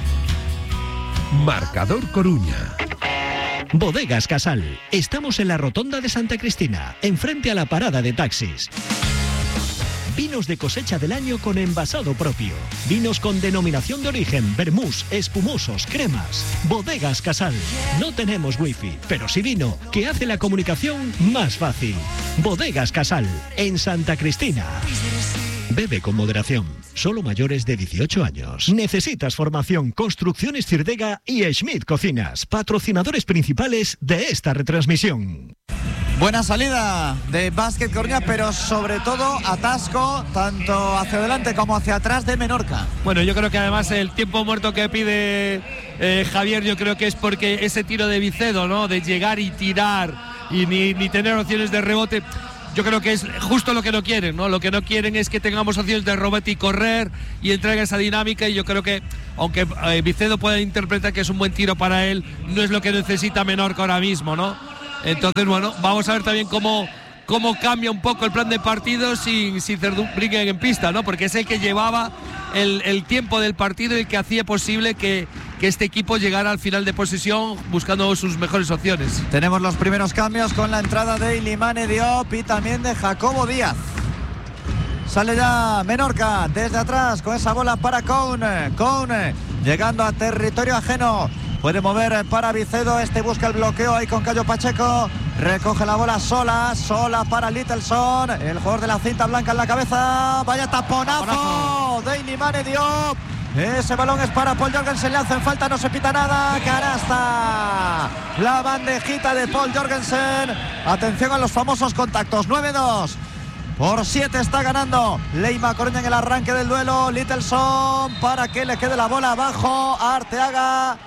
Marcador Coruña. Bodegas Casal. Estamos en la Rotonda de Santa Cristina, enfrente a la parada de taxis. Vinos de cosecha del año con envasado propio. Vinos con denominación de origen, vermús, espumosos, cremas. Bodegas Casal. No tenemos wifi, pero sí vino, que hace la comunicación más fácil. Bodegas Casal, en Santa Cristina. Bebe con moderación. Solo mayores de dieciocho años. ¿Necesitas formación? Construcciones Cirdega y Schmidt Cocinas, patrocinadores principales de esta retransmisión. Buena salida de Básquet Coruña, pero sobre todo atasco tanto hacia adelante como hacia atrás de Menorca. Bueno, yo creo que además el tiempo muerto que pide eh, Javier, yo creo que es porque ese tiro de Vicedo, ¿no? De llegar y tirar y ni, ni tener opciones de rebote. Yo creo que es justo lo que no quieren, ¿no? Lo que no quieren es que tengamos opciones de rebote y correr y entrega esa dinámica, y yo creo que, aunque eh, Vicedo pueda interpretar que es un buen tiro para él, no es lo que necesita Menorca ahora mismo, ¿no? Entonces, bueno, vamos a ver también cómo, cómo cambia un poco el plan de partido sin, sin Zerdumbrigen en pista, ¿no? Porque es el que llevaba el, el tiempo del partido y el que hacía posible que, que este equipo llegara al final de posesión buscando sus mejores opciones. Tenemos los primeros cambios con la entrada de Ilimane Diop y también de Jacobo Díaz. Sale ya Menorca desde atrás con esa bola para Cone. Cone llegando a territorio ajeno. Puede mover para Vicedo, este busca el bloqueo ahí con Cayo Pacheco, recoge la bola sola, sola para Littleson, el jugador de la cinta blanca en la cabeza, vaya taponazo, taponazo. de Ilimane Diop, ese balón es para Paul Jorgensen, le hacen falta, no se pita nada, canasta, la bandejita de Paul Jorgensen, atención a los famosos contactos, nueve dos. Por siete está ganando Leima Coruña en el arranque del duelo. Littleson para que le quede la bola abajo a Arteaga.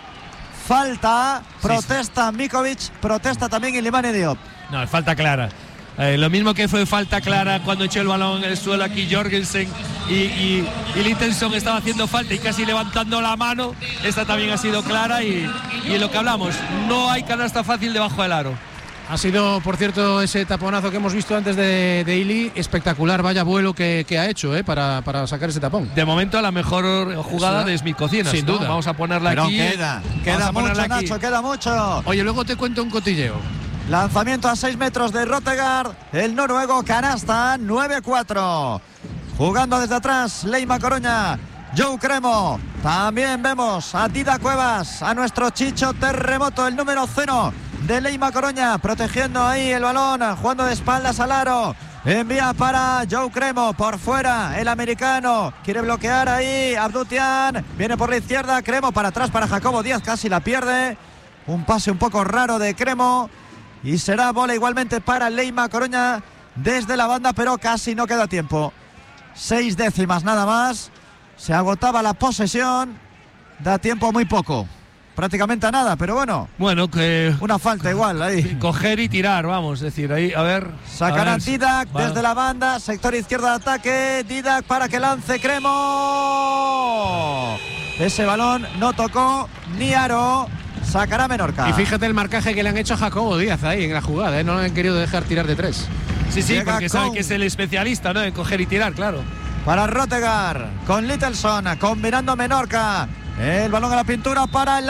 Falta, protesta Mikovic, protesta también Ilimane Diop. No, falta clara. Eh, lo mismo que fue falta clara cuando echó el balón en el suelo aquí Jorgensen y, y, y Littleson estaba haciendo falta y casi levantando la mano. Esta también ha sido clara y, y en lo que hablamos, no hay canasta fácil debajo del aro. Ha sido, por cierto, ese taponazo que hemos visto antes de, de Ili, espectacular, vaya vuelo que, que ha hecho eh, para, para sacar ese tapón. De momento la mejor jugada de Smith Cocinas, sin duda. ¿no? Vamos a ponerla Pero aquí. queda, queda mucho, aquí. Nacho, queda mucho. Oye, luego te cuento un cotilleo. Lanzamiento a seis metros de Rottegard, el noruego, canasta, nueve cuatro. Jugando desde atrás, Leima Coruña. Joe Cremo, también vemos a Dida Cuevas, a nuestro Chicho Terremoto, el número cero de Leima Coruña, protegiendo ahí el balón, jugando de espaldas al aro. Envía para Joe Cremo, por fuera, el americano, quiere bloquear ahí, Abdutian, viene por la izquierda, Cremo para atrás para Jacobo Díaz, casi la pierde. Un pase un poco raro de Cremo y será bola igualmente para Leima Coruña desde la banda, pero casi no queda tiempo. Seis décimas nada más. Se agotaba la posesión, da tiempo muy poco, prácticamente a nada, pero bueno. Bueno, que una falta igual ahí. Coger y tirar, vamos, es decir, ahí, a ver. Sacará a ver, Didac va. desde la banda, sector izquierdo de ataque, Didac para que lance Cremo. Ese balón no tocó ni aro, sacará Menorca. Y fíjate el marcaje que le han hecho a Jacobo Díaz ahí en la jugada, ¿eh? No le han querido dejar tirar de tres. Sí, sí, Llega porque con... sabe que es el especialista, ¿no? En coger y tirar, claro. Para Rottegard, con Littleson, combinando Menorca. El balón a la pintura para el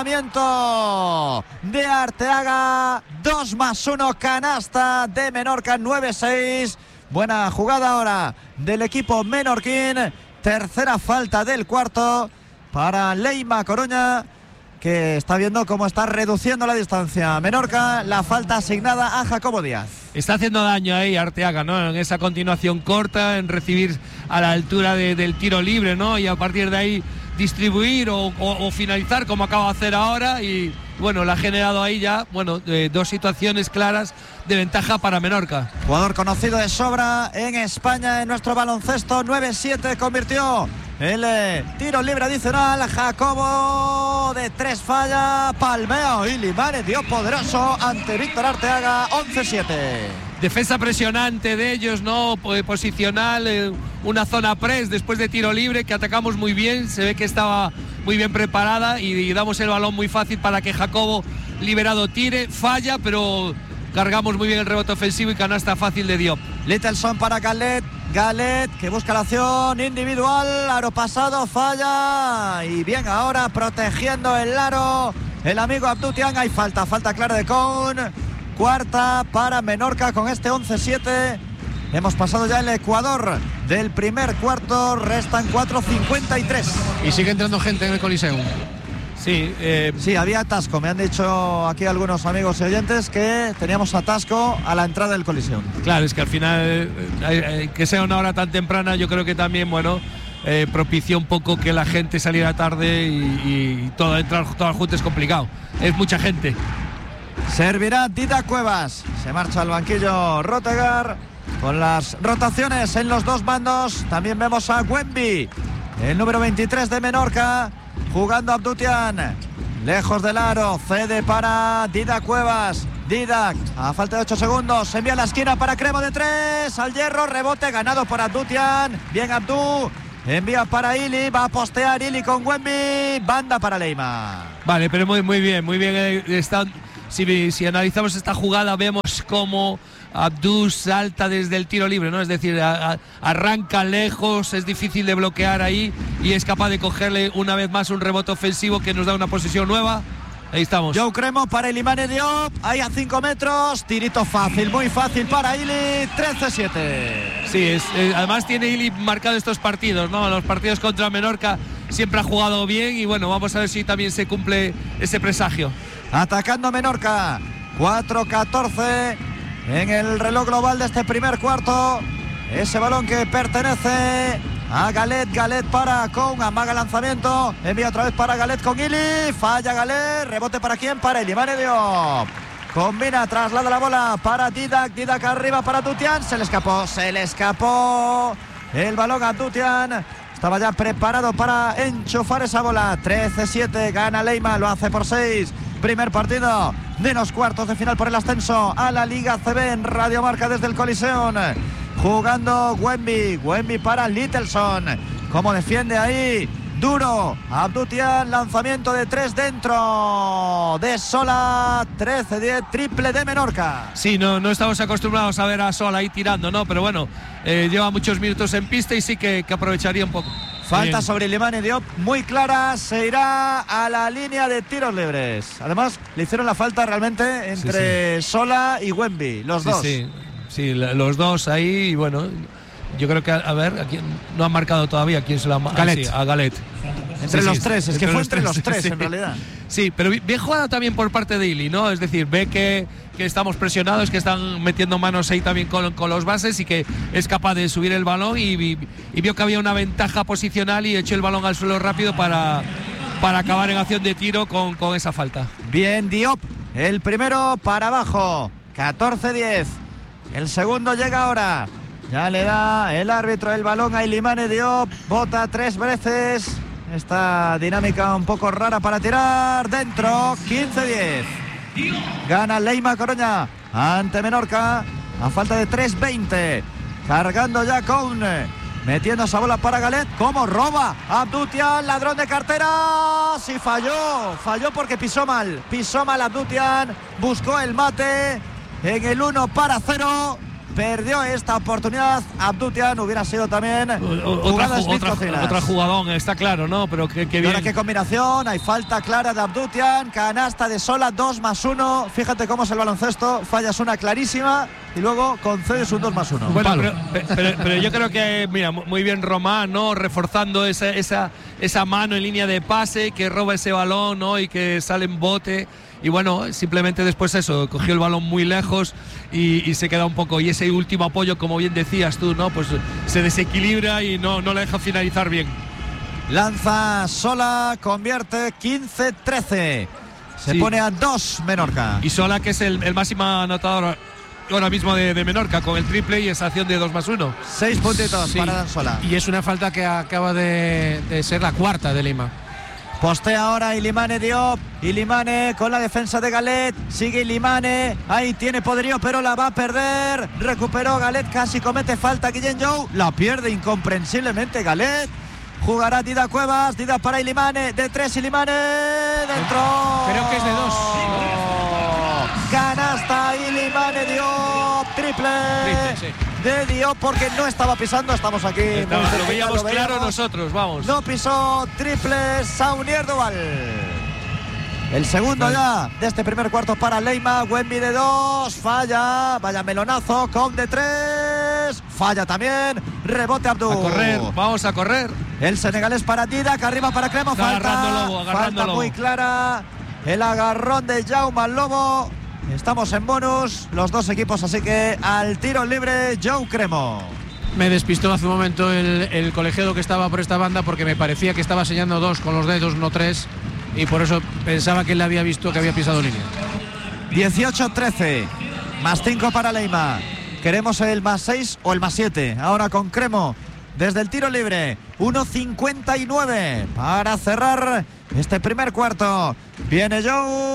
lanzamiento de Arteaga. dos más uno, canasta de Menorca, nueve seis. Buena jugada ahora del equipo menorquín. Tercera falta del cuarto para Leima Coruña, que está viendo cómo está reduciendo la distancia. Menorca, la falta asignada a Jacobo Díaz. Está haciendo daño ahí Arteaga, ¿no? En esa continuación corta, en recibir a la altura de, del tiro libre, ¿no? Y a partir de ahí distribuir o, o, o finalizar como acaba de hacer ahora. Y bueno, le ha generado ahí ya, bueno, eh, dos situaciones claras de ventaja para Menorca. Jugador conocido de sobra en España en nuestro baloncesto. nueve siete convirtió el eh, tiro libre adicional. Jacobo de tres falla, palmeo y Ilimane Diop poderoso ante Víctor Arteaga. Once siete. Defensa presionante de ellos, ¿no? Posicional, eh, una zona press después de tiro libre que atacamos muy bien. Se ve que estaba muy bien preparada y, y damos el balón muy fácil para que Jacobo liberado tire, falla, pero cargamos muy bien el rebote ofensivo y canasta fácil de Diop. Littleson para Galet, Galet que busca la acción individual, aro pasado, falla y bien ahora protegiendo el aro el amigo Abdutian. Hay falta, falta clara de Cone. Cuarta para Menorca con este once siete. Hemos pasado ya el Ecuador del primer cuarto, restan cuatro cincuenta y tres. Y sigue entrando gente en el Coliseum. Sí, eh... sí, había atasco. Me han dicho aquí algunos amigos y oyentes que teníamos atasco a la entrada del Coliseum. Claro, es que al final, eh, eh, que sea una hora tan temprana, yo creo que también, bueno, eh, propició un poco que la gente saliera tarde y, y todo, entrar todo junto es complicado. Es mucha gente. Servirá Didac Cuevas. Se marcha al banquillo Rotegar con las rotaciones en los dos bandos. También vemos a Wemby, el número veintitrés de Menorca, jugando Abdutian. Lejos del aro, cede para Didac Cuevas. Didac, a falta de ocho segundos, envía a la esquina para Cremo de tres. Al hierro, rebote ganado por Abdutian. Bien Abdú. Envía para Ili, va a postear Ili con Wemby. Banda para Leima. Vale, pero muy, muy bien, muy bien. Está, si, si analizamos esta jugada, vemos cómo Abdú salta desde el tiro libre, ¿no? Es decir, a, a, arranca lejos, es difícil de bloquear ahí y es capaz de cogerle una vez más un rebote ofensivo que nos da una posición nueva. Ahí estamos. Joe Cremo para Ilimane Diop, ahí a cinco metros, tirito fácil, muy fácil para Ili, trece siete. Sí, es, eh, además tiene Ili marcado estos partidos, ¿no? Los partidos contra Menorca siempre ha jugado bien y bueno, vamos a ver si también se cumple ese presagio. Atacando Menorca, cuatro catorce en el reloj global de este primer cuarto. Ese balón que pertenece a Galet, Galet para Con, amaga lanzamiento, envía otra vez para Galet con Ili, falla Galet, rebote para quién, para Ilimane Diop. Combina, traslada la bola para Didac, Didac arriba para Abdutian, se le escapó, se le escapó el balón a Abdutian. Estaba ya preparado para enchufar esa bola. trece siete, gana Leima, lo hace por seis. Primer partido de los cuartos de final por el ascenso a la Liga C B en Radio Marca desde el Coliseum. Jugando Wemby, Wemby para Littleson. Como defiende ahí, duro. Abdutian, lanzamiento de tres dentro de Sola. trece diez, triple de Menorca. Sí, no, no estamos acostumbrados a ver a Sola ahí tirando, ¿no? Pero bueno, eh, lleva muchos minutos en pista y sí que, que aprovecharía un poco. Falta Bien. sobre Ilimane Diop, muy clara, se irá a la línea de tiros libres. Además, le hicieron la falta realmente entre sí, sí. Sola y Wemby, los sí, dos. Sí, sí, los dos ahí, y bueno, yo creo que, a ver, aquí no han marcado todavía quién se la ha marcado. Galet. Sí, a Galet. Entre sí, los sí, tres, es que fue entre los tres, sí. en realidad. Sí, pero bien jugada también por parte de Ili, ¿no? Es decir, ve que, que estamos presionados, que están metiendo manos ahí también con, con los bases y que es capaz de subir el balón y, y, y vio que había una ventaja posicional y echó el balón al suelo rápido para, para acabar en acción de tiro con, con esa falta. Bien, Diop, el primero para abajo, catorce diez. El segundo llega ahora. Ya le da el árbitro el balón a Ilimane Diop, bota tres veces. Esta dinámica un poco rara para tirar. Dentro, quince diez. Gana Leima Coruña ante Menorca a falta de tres veinte. Cargando ya con, metiendo esa bola para Galet. ¿Cómo roba Abdutian, ladrón de carteras? Y falló, falló porque pisó mal. Pisó mal Abdutian, buscó el mate en el uno para cero. Perdió esta oportunidad. Abdutian, hubiera sido también otra, otra, otra jugadón, está claro, ¿no? Pero qué, qué bien. Ahora qué combinación, hay falta clara de Abdutian, canasta de Sola, dos más uno. Fíjate cómo es el baloncesto, fallas una clarísima y luego concedes un dos más uno. Bueno, pero, pero, pero yo creo que, mira, muy bien Román, ¿no? Reforzando esa, esa, esa mano en línea de pase, que roba ese balón, ¿no? Y que sale en bote. Y bueno, simplemente después eso, cogió el balón muy lejos y, y se queda un poco. Y ese último apoyo, como bien decías tú, ¿no? Pues se desequilibra y no, no le deja finalizar bien. Lanza Sola, convierte quince trece. Se sí. pone a dos Menorca. Y Sola, que es el, el máximo anotador ahora mismo de, de Menorca, con el triple y esa acción de dos más uno. Seis puntitos sí. para Dan Sola. Y es una falta que acaba de, de ser la cuarta de Lima. Postea ahora Ilimane Diop. Ilimane con la defensa de Galet. Sigue Ilimane. Ahí tiene poderío, pero la va a perder. Recuperó Galet. Casi comete falta Guillén Jou. La pierde incomprensiblemente Galet. Jugará Didac Cuevas. Didac para Ilimane. De tres Ilimane. Dentro. Creo que es de dos. Canasta Ilimane Diop. Triple. Triple, sí. De Diop porque no estaba pisando. Estamos aquí. Estaba, lo veíamos claro nosotros, vamos. No pisó, triple Saunier Duval. El segundo ya de este primer cuarto para Leima. Wemby de dos, falla. Vaya melonazo, con de tres. Falla también. Rebote Abdú. A correr, vamos a correr. El senegalés para Didac, arriba para Cremo. Está falta, agarrando Lobo, agarrando falta Lobo. muy clara. El agarrón de Jaume Lobo. Estamos en bonus, los dos equipos, así que al tiro libre, Joe Cremo. Me despistó hace un momento el, el colegiado que estaba por esta banda porque me parecía que estaba sellando dos con los dedos, no tres, y por eso pensaba que él había visto que había pisado línea. dieciocho trece. Más cinco para Leima. Queremos el más seis o el más siete. Ahora con Cremo desde el tiro libre. uno cincuenta y nueve para cerrar este primer cuarto. Viene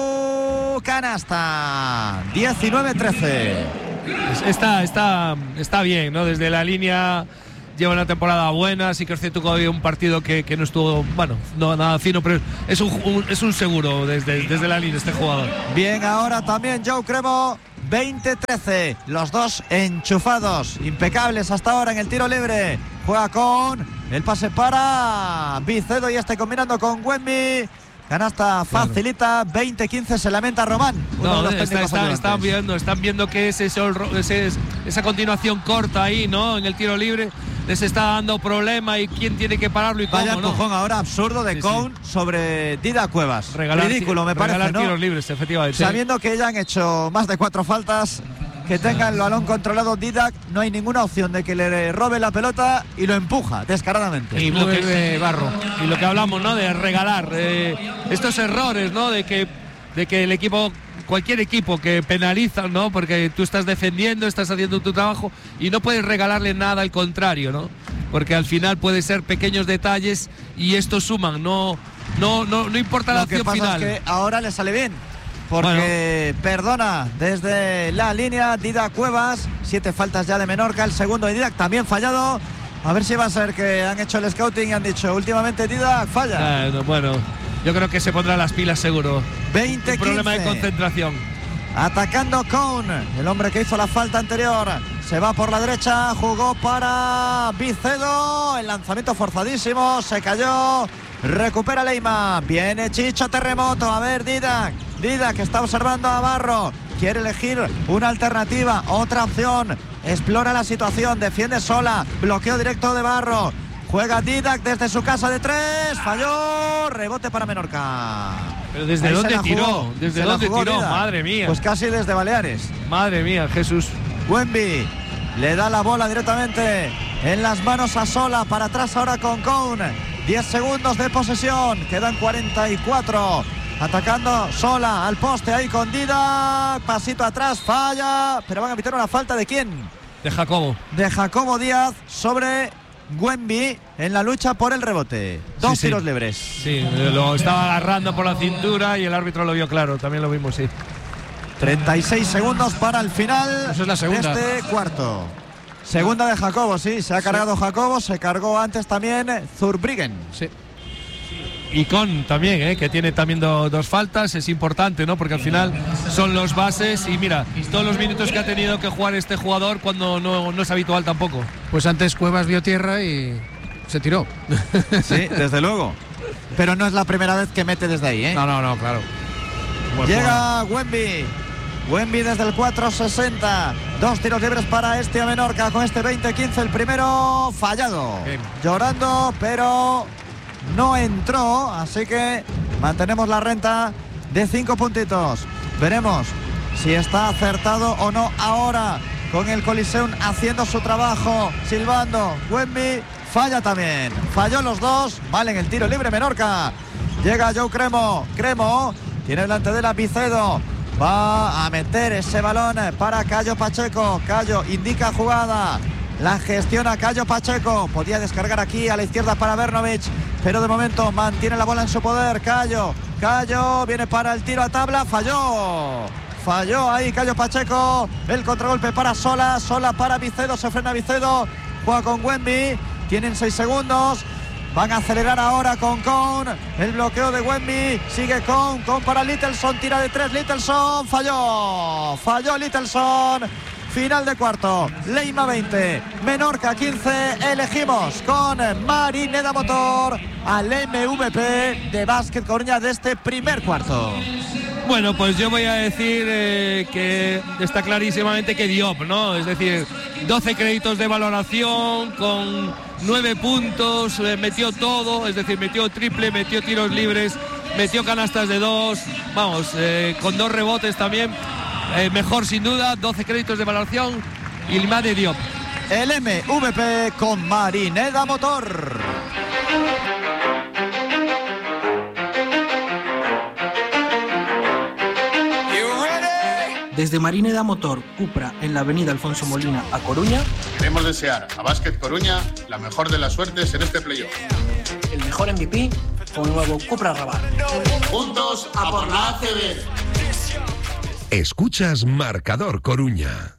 Joe. Canasta. diecinueve trece. Está, está, está bien, ¿no? Desde la línea lleva una temporada buena. Sí que es cierto que había un partido que, que no estuvo, bueno, no nada fino, pero es un, un, es un seguro desde, desde la línea este jugador. Bien, ahora también Joe Cremo. veinte trece, los dos enchufados, impecables hasta ahora en el tiro libre. Juega con el pase para Vicedo y este combinando con Wemby. Canasta facilita, veinte quince, se lamenta Román. No, está, está, están, viendo, están viendo que ese, ese, esa continuación corta ahí, ¿no? En el tiro libre les está dando problema y quién tiene que pararlo y cómo. Vaya empujón, ¿no? Ahora absurdo de sí, Cone sí. sobre Dida Cuevas. Regalar, ridículo, me parece, regalar ¿no? tiros libres, efectivamente. Sabiendo que ya han hecho más de cuatro faltas, que tenga el balón controlado Didac, no hay ninguna opción de que le robe la pelota y lo empuja descaradamente. Y lo que, Barro. Y lo que hablamos, ¿no? De regalar eh, estos errores, ¿no? De que, de que el equipo, cualquier equipo que penaliza, ¿no? Porque tú estás defendiendo, estás haciendo tu trabajo y no puedes regalarle nada, al contrario, ¿no? Porque al final puede ser pequeños detalles y estos suman, no, no, no, no importa la acción final. Lo que pasa es que ahora le sale bien. Porque bueno. Perdona desde la línea Didac Cuevas. Siete faltas ya de Menorca. El segundo de Didac también fallado. A ver si va a ser que han hecho el scouting y han dicho últimamente Didac falla. Ah, no, bueno, yo creo que se pondrá las pilas seguro. veinte quince. Problema de concentración. Atacando Cone, el hombre que hizo la falta anterior. Se va por la derecha, jugó para Vicedo. El lanzamiento forzadísimo, se cayó. Recupera Leima. Viene Chicho Terremoto. A ver, Didac. Didac que está observando a Barro. Quiere elegir una alternativa, otra opción. Explora la situación, defiende sola. Bloqueo directo de Barro. Juega Didac desde su casa de tres. Falló. Rebote para Menorca. ¿Pero desde Ahí dónde tiró? ¿Desde dónde tiró? Didac. Madre mía. Pues casi desde Baleares. Madre mía, Jesús. Wemby le da la bola directamente en las manos a Sola. Para atrás ahora con Cone. diez segundos de posesión. Quedan cuarenta y cuatro. Atacando Sola al poste ahí con Didac. Pasito atrás, falla. Pero van a evitar una falta de quién? De Jacobo. De Jacobo Díaz sobre Wemby en la lucha por el rebote. Dos sí, tiros sí. libres. Sí, lo estaba agarrando por la cintura y el árbitro lo vio claro. También lo vimos, sí. treinta y seis segundos para el final. Eso es la segunda. De este cuarto. Segunda de Jacobo, sí. Se ha cargado sí. Jacobo. Se cargó antes también Zurbriggen. Sí. Y Con también, ¿eh? Que tiene también do, dos faltas, es importante, ¿no? Porque al final son los bases y mira, todos los minutos que ha tenido que jugar este jugador cuando no, no es habitual tampoco. Pues antes Cuevas vio tierra y se tiró. Sí, desde luego. Pero no es la primera vez que mete desde ahí, ¿eh? No, no, no, claro. Buen Llega Wemby. Wemby desde el cuatro sesenta. Dos tiros libres para este a Menorca con este veinte quince. El primero fallado. Bien. Llorando, pero no entró, así que mantenemos la renta de cinco puntitos. Veremos si está acertado o no ahora con el Coliseum haciendo su trabajo, silbando. Wemby falla también, falló los dos. Vale, en el tiro libre Menorca. Llega Joe Cremo, Cremo tiene delante de la Vicedo. Va a meter ese balón para Cayo Pacheco. Cayo indica jugada. La gestiona Cayo Pacheco. Podía descargar aquí a la izquierda para Bernovic, pero de momento mantiene la bola en su poder. Cayo, Cayo viene para el tiro a tabla. Falló. Falló ahí Cayo Pacheco. El contragolpe para Sola. Sola para Vicedo. Se frena Vicedo. Juega con Wemby. Tienen seis segundos. Van a acelerar ahora con Cone. El bloqueo de Wemby. Sigue Cone. Cone para Littleson. Tira de tres. Littleson. Falló. Falló Littleson. Final de cuarto. Leima veinte. Menorca quince. Elegimos con Marineda Motor al M V P de Básquet Coruña de este primer cuarto. Bueno, pues yo voy a decir eh, que está clarísimamente que Diop, ¿no? Es decir, doce créditos de valoración con nueve puntos, eh, metió todo, es decir, metió triple, metió tiros libres, metió canastas de dos, vamos, eh, con dos rebotes también, eh, mejor sin duda, doce créditos de valoración y el más de Diop. El M V P con Marineda Motor. Desde Marineda Motor Cupra en la avenida Alfonso Molina a Coruña. Queremos desear a Básquet Coruña la mejor de las suertes en este playoff. El mejor M V P con el nuevo Cupra Rabat. Juntos a por la A C B. Escuchas Marcador Coruña.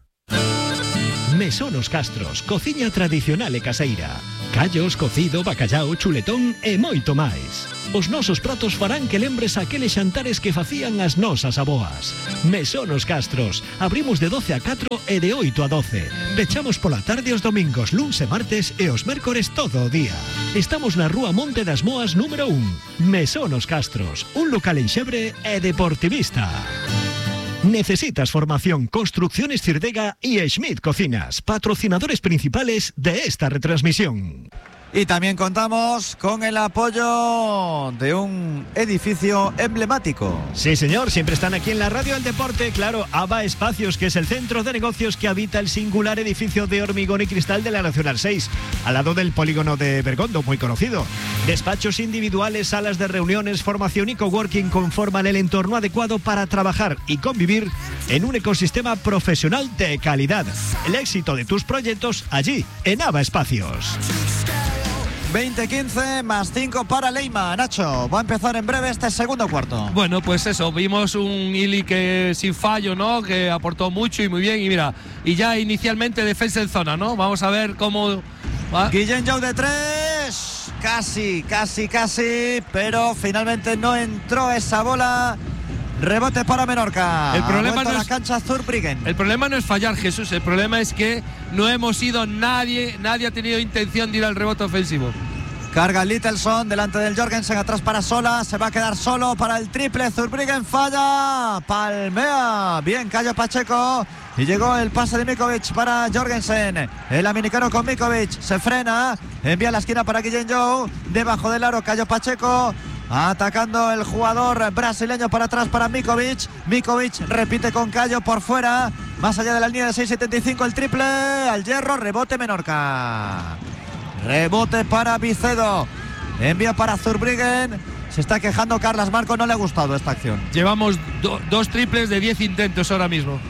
Mesonos Castros, cociña tradicional e caseira. Callos, cocido, bacallao, chuletón e moito máis. Os nosos pratos farán que lembres aqueles xantares que facían as nosas aboas. Mesonos Castros, abrimos de doce a catro e de oito a doce. Pechamos pola tarde os domingos, luns e martes e os mércores todo o día. Estamos na rúa Monte das Moas número un. Mesonos Castros, un local en Xebre e deportivista. ¿Necesitas formación? Construcciones Cirdega y Schmidt Cocinas, patrocinadores principales de esta retransmisión. Y también contamos con el apoyo de un edificio emblemático. Sí, señor, siempre están aquí en la Radio del Deporte, claro, ABA Espacios, que es el centro de negocios que habita el singular edificio de hormigón y cristal de la Nacional seis, al lado del polígono de Bergondo, muy conocido. Despachos individuales, salas de reuniones, formación y coworking conforman el entorno adecuado para trabajar y convivir en un ecosistema profesional de calidad. El éxito de tus proyectos allí, en ABA Espacios. veinte quince más cinco para Leima. Nacho, va a empezar en breve este segundo cuarto. Bueno, pues eso, vimos un Ili que sin fallo, ¿no? Que aportó mucho y muy bien. Y mira, y ya inicialmente defensa en zona, ¿no? Vamos a ver cómo va. Guillén Jou de tres. Casi, casi, casi. Pero finalmente no entró esa bola. Rebote para Menorca. El problema no a la es, cancha Zurbriggen. El problema no es fallar, Jesús. El problema es que no hemos ido nadie, nadie ha tenido intención de ir al rebote ofensivo. Carga Littleson delante del Jorgensen, atrás para Sola, se va a quedar solo para el triple. Zurbriggen falla, palmea bien Cayo Pacheco y llegó el pase de Mikovic para Jorgensen. El americano con Mikovic se frena, envía a la esquina para Guillén Jou, debajo del aro Cayo Pacheco. Atacando el jugador brasileño para atrás para Mikovic. Mikovic repite con Cayo por fuera. Más allá de la línea de seis setenta y cinco el triple. Al hierro, rebote Menorca. Rebote para Vicedo. Envía para Zurbriggen. Se está quejando Carlas Marco, no le ha gustado esta acción. Llevamos do, dos triples de diez intentos ahora mismo.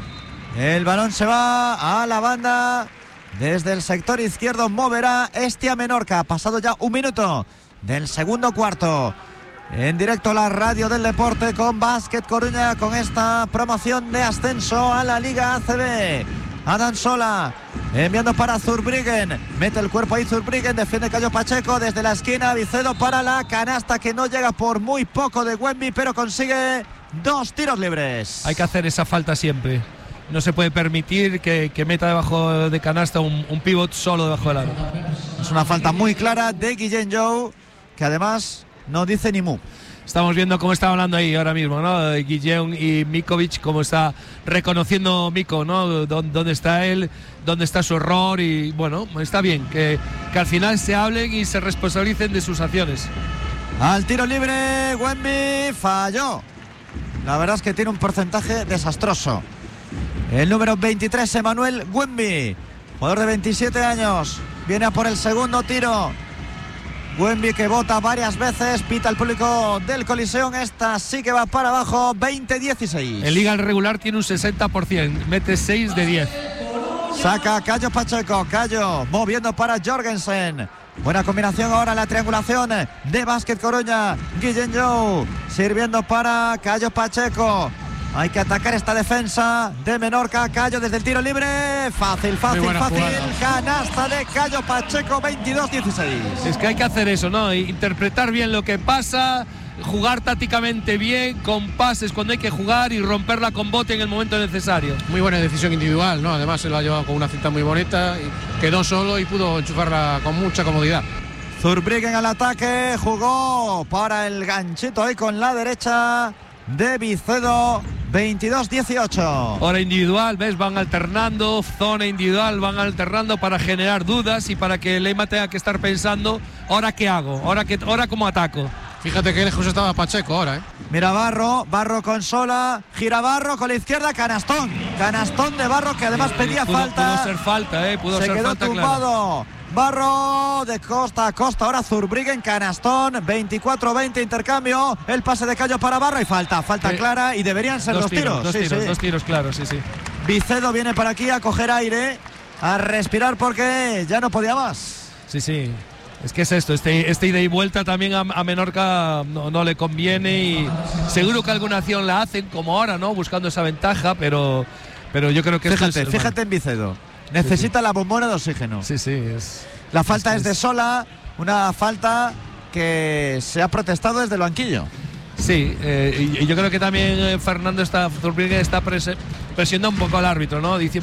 El balón se va a la banda. Desde el sector izquierdo moverá Estia Menorca. Ha pasado ya un minuto del segundo cuarto. En directo la Radio del Deporte con Básquet Coruña, con esta promoción de ascenso a la Liga A C B. Adán Sola enviando para Zurbriggen, mete el cuerpo ahí Zurbriggen, defiende Cayo Pacheco desde la esquina. Vicedo para la canasta que no llega por muy poco de Wemby, pero consigue dos tiros libres. Hay que hacer esa falta siempre. No se puede permitir que, que meta debajo de canasta un, un pivot solo debajo del aro. Es una falta muy clara de Guillén Jou, que además no dice ni mu. Estamos viendo cómo está hablando ahí ahora mismo, ¿no? Guillén y Mikovic, cómo está reconociendo Miko, ¿no? Dónde está él, dónde está su error. Y bueno, está bien que, que al final se hablen y se responsabilicen de sus acciones. Al tiro libre, Wemby falló. La verdad es que tiene un porcentaje desastroso. El número veintitrés, Emmanuel Wemby, jugador de veintisiete años, viene a por el segundo tiro. Wemby que bota varias veces, pita el público del Coliseum. Esta sí que va para abajo, veinte dieciséis. En liga regular tiene un sesenta por ciento, mete seis de diez. Saca Cayo Pacheco, Cayo moviendo para Jorgensen. Buena combinación ahora en la triangulación de Básquet Coruña. Guillén Jou sirviendo para Cayo Pacheco. Hay que atacar esta defensa de Menorca. Cayo desde el tiro libre. Fácil, fácil, fácil. Jugada. Canasta de Cayo Pacheco, veintidós dieciséis. Es que hay que hacer eso, ¿no? Interpretar bien lo que pasa, jugar tácticamente bien, con pases cuando hay que jugar y romperla con bote en el momento necesario. Muy buena decisión individual, ¿no? Además se lo ha llevado con una cinta muy bonita. Quedó solo y pudo enchufarla con mucha comodidad. Zurbriggen al ataque. Jugó para el ganchito ahí con la derecha de Vicedo. veintidós dieciocho. Ahora individual, ves, van alternando, zona individual, van alternando para generar dudas y para que Leima tenga que estar pensando, ¿ahora qué hago? ¿Ahora, qué, ahora cómo ataco? Fíjate que lejos estaba Pacheco ahora, ¿eh? Mira Barro, Barro con Sola, gira Barro con la izquierda, canastón. Canastón de Barro que además pedía pudo, falta. Pudo ser falta, ¿eh? Pudo Se ser quedó falta, tumbado. Claro. Barro de costa a costa, ahora Zurbriggen, canastón, veinticuatro veinte intercambio, el pase de Cayo para Barro y falta, falta eh, clara y deberían ser dos, dos tiros. Dos sí, tiros, sí. dos tiros, claro, sí, sí. Vicedo viene para aquí a coger aire, a respirar porque ya no podía más. Sí, sí. Es que es esto, este, este ida y vuelta también a, a Menorca no, no le conviene y seguro que alguna acción la hacen como ahora, ¿no? Buscando esa ventaja, pero, pero yo creo que fíjate, es, fíjate en Vicedo. Necesita sí, sí. la bombona de oxígeno. Sí, sí. Es, la falta es, es, es de Sola, una falta que se ha protestado desde el banquillo. Sí, eh, y yo creo que también eh, Fernando está, Zurbriggen está pres presionando un poco al árbitro, ¿no? Dice,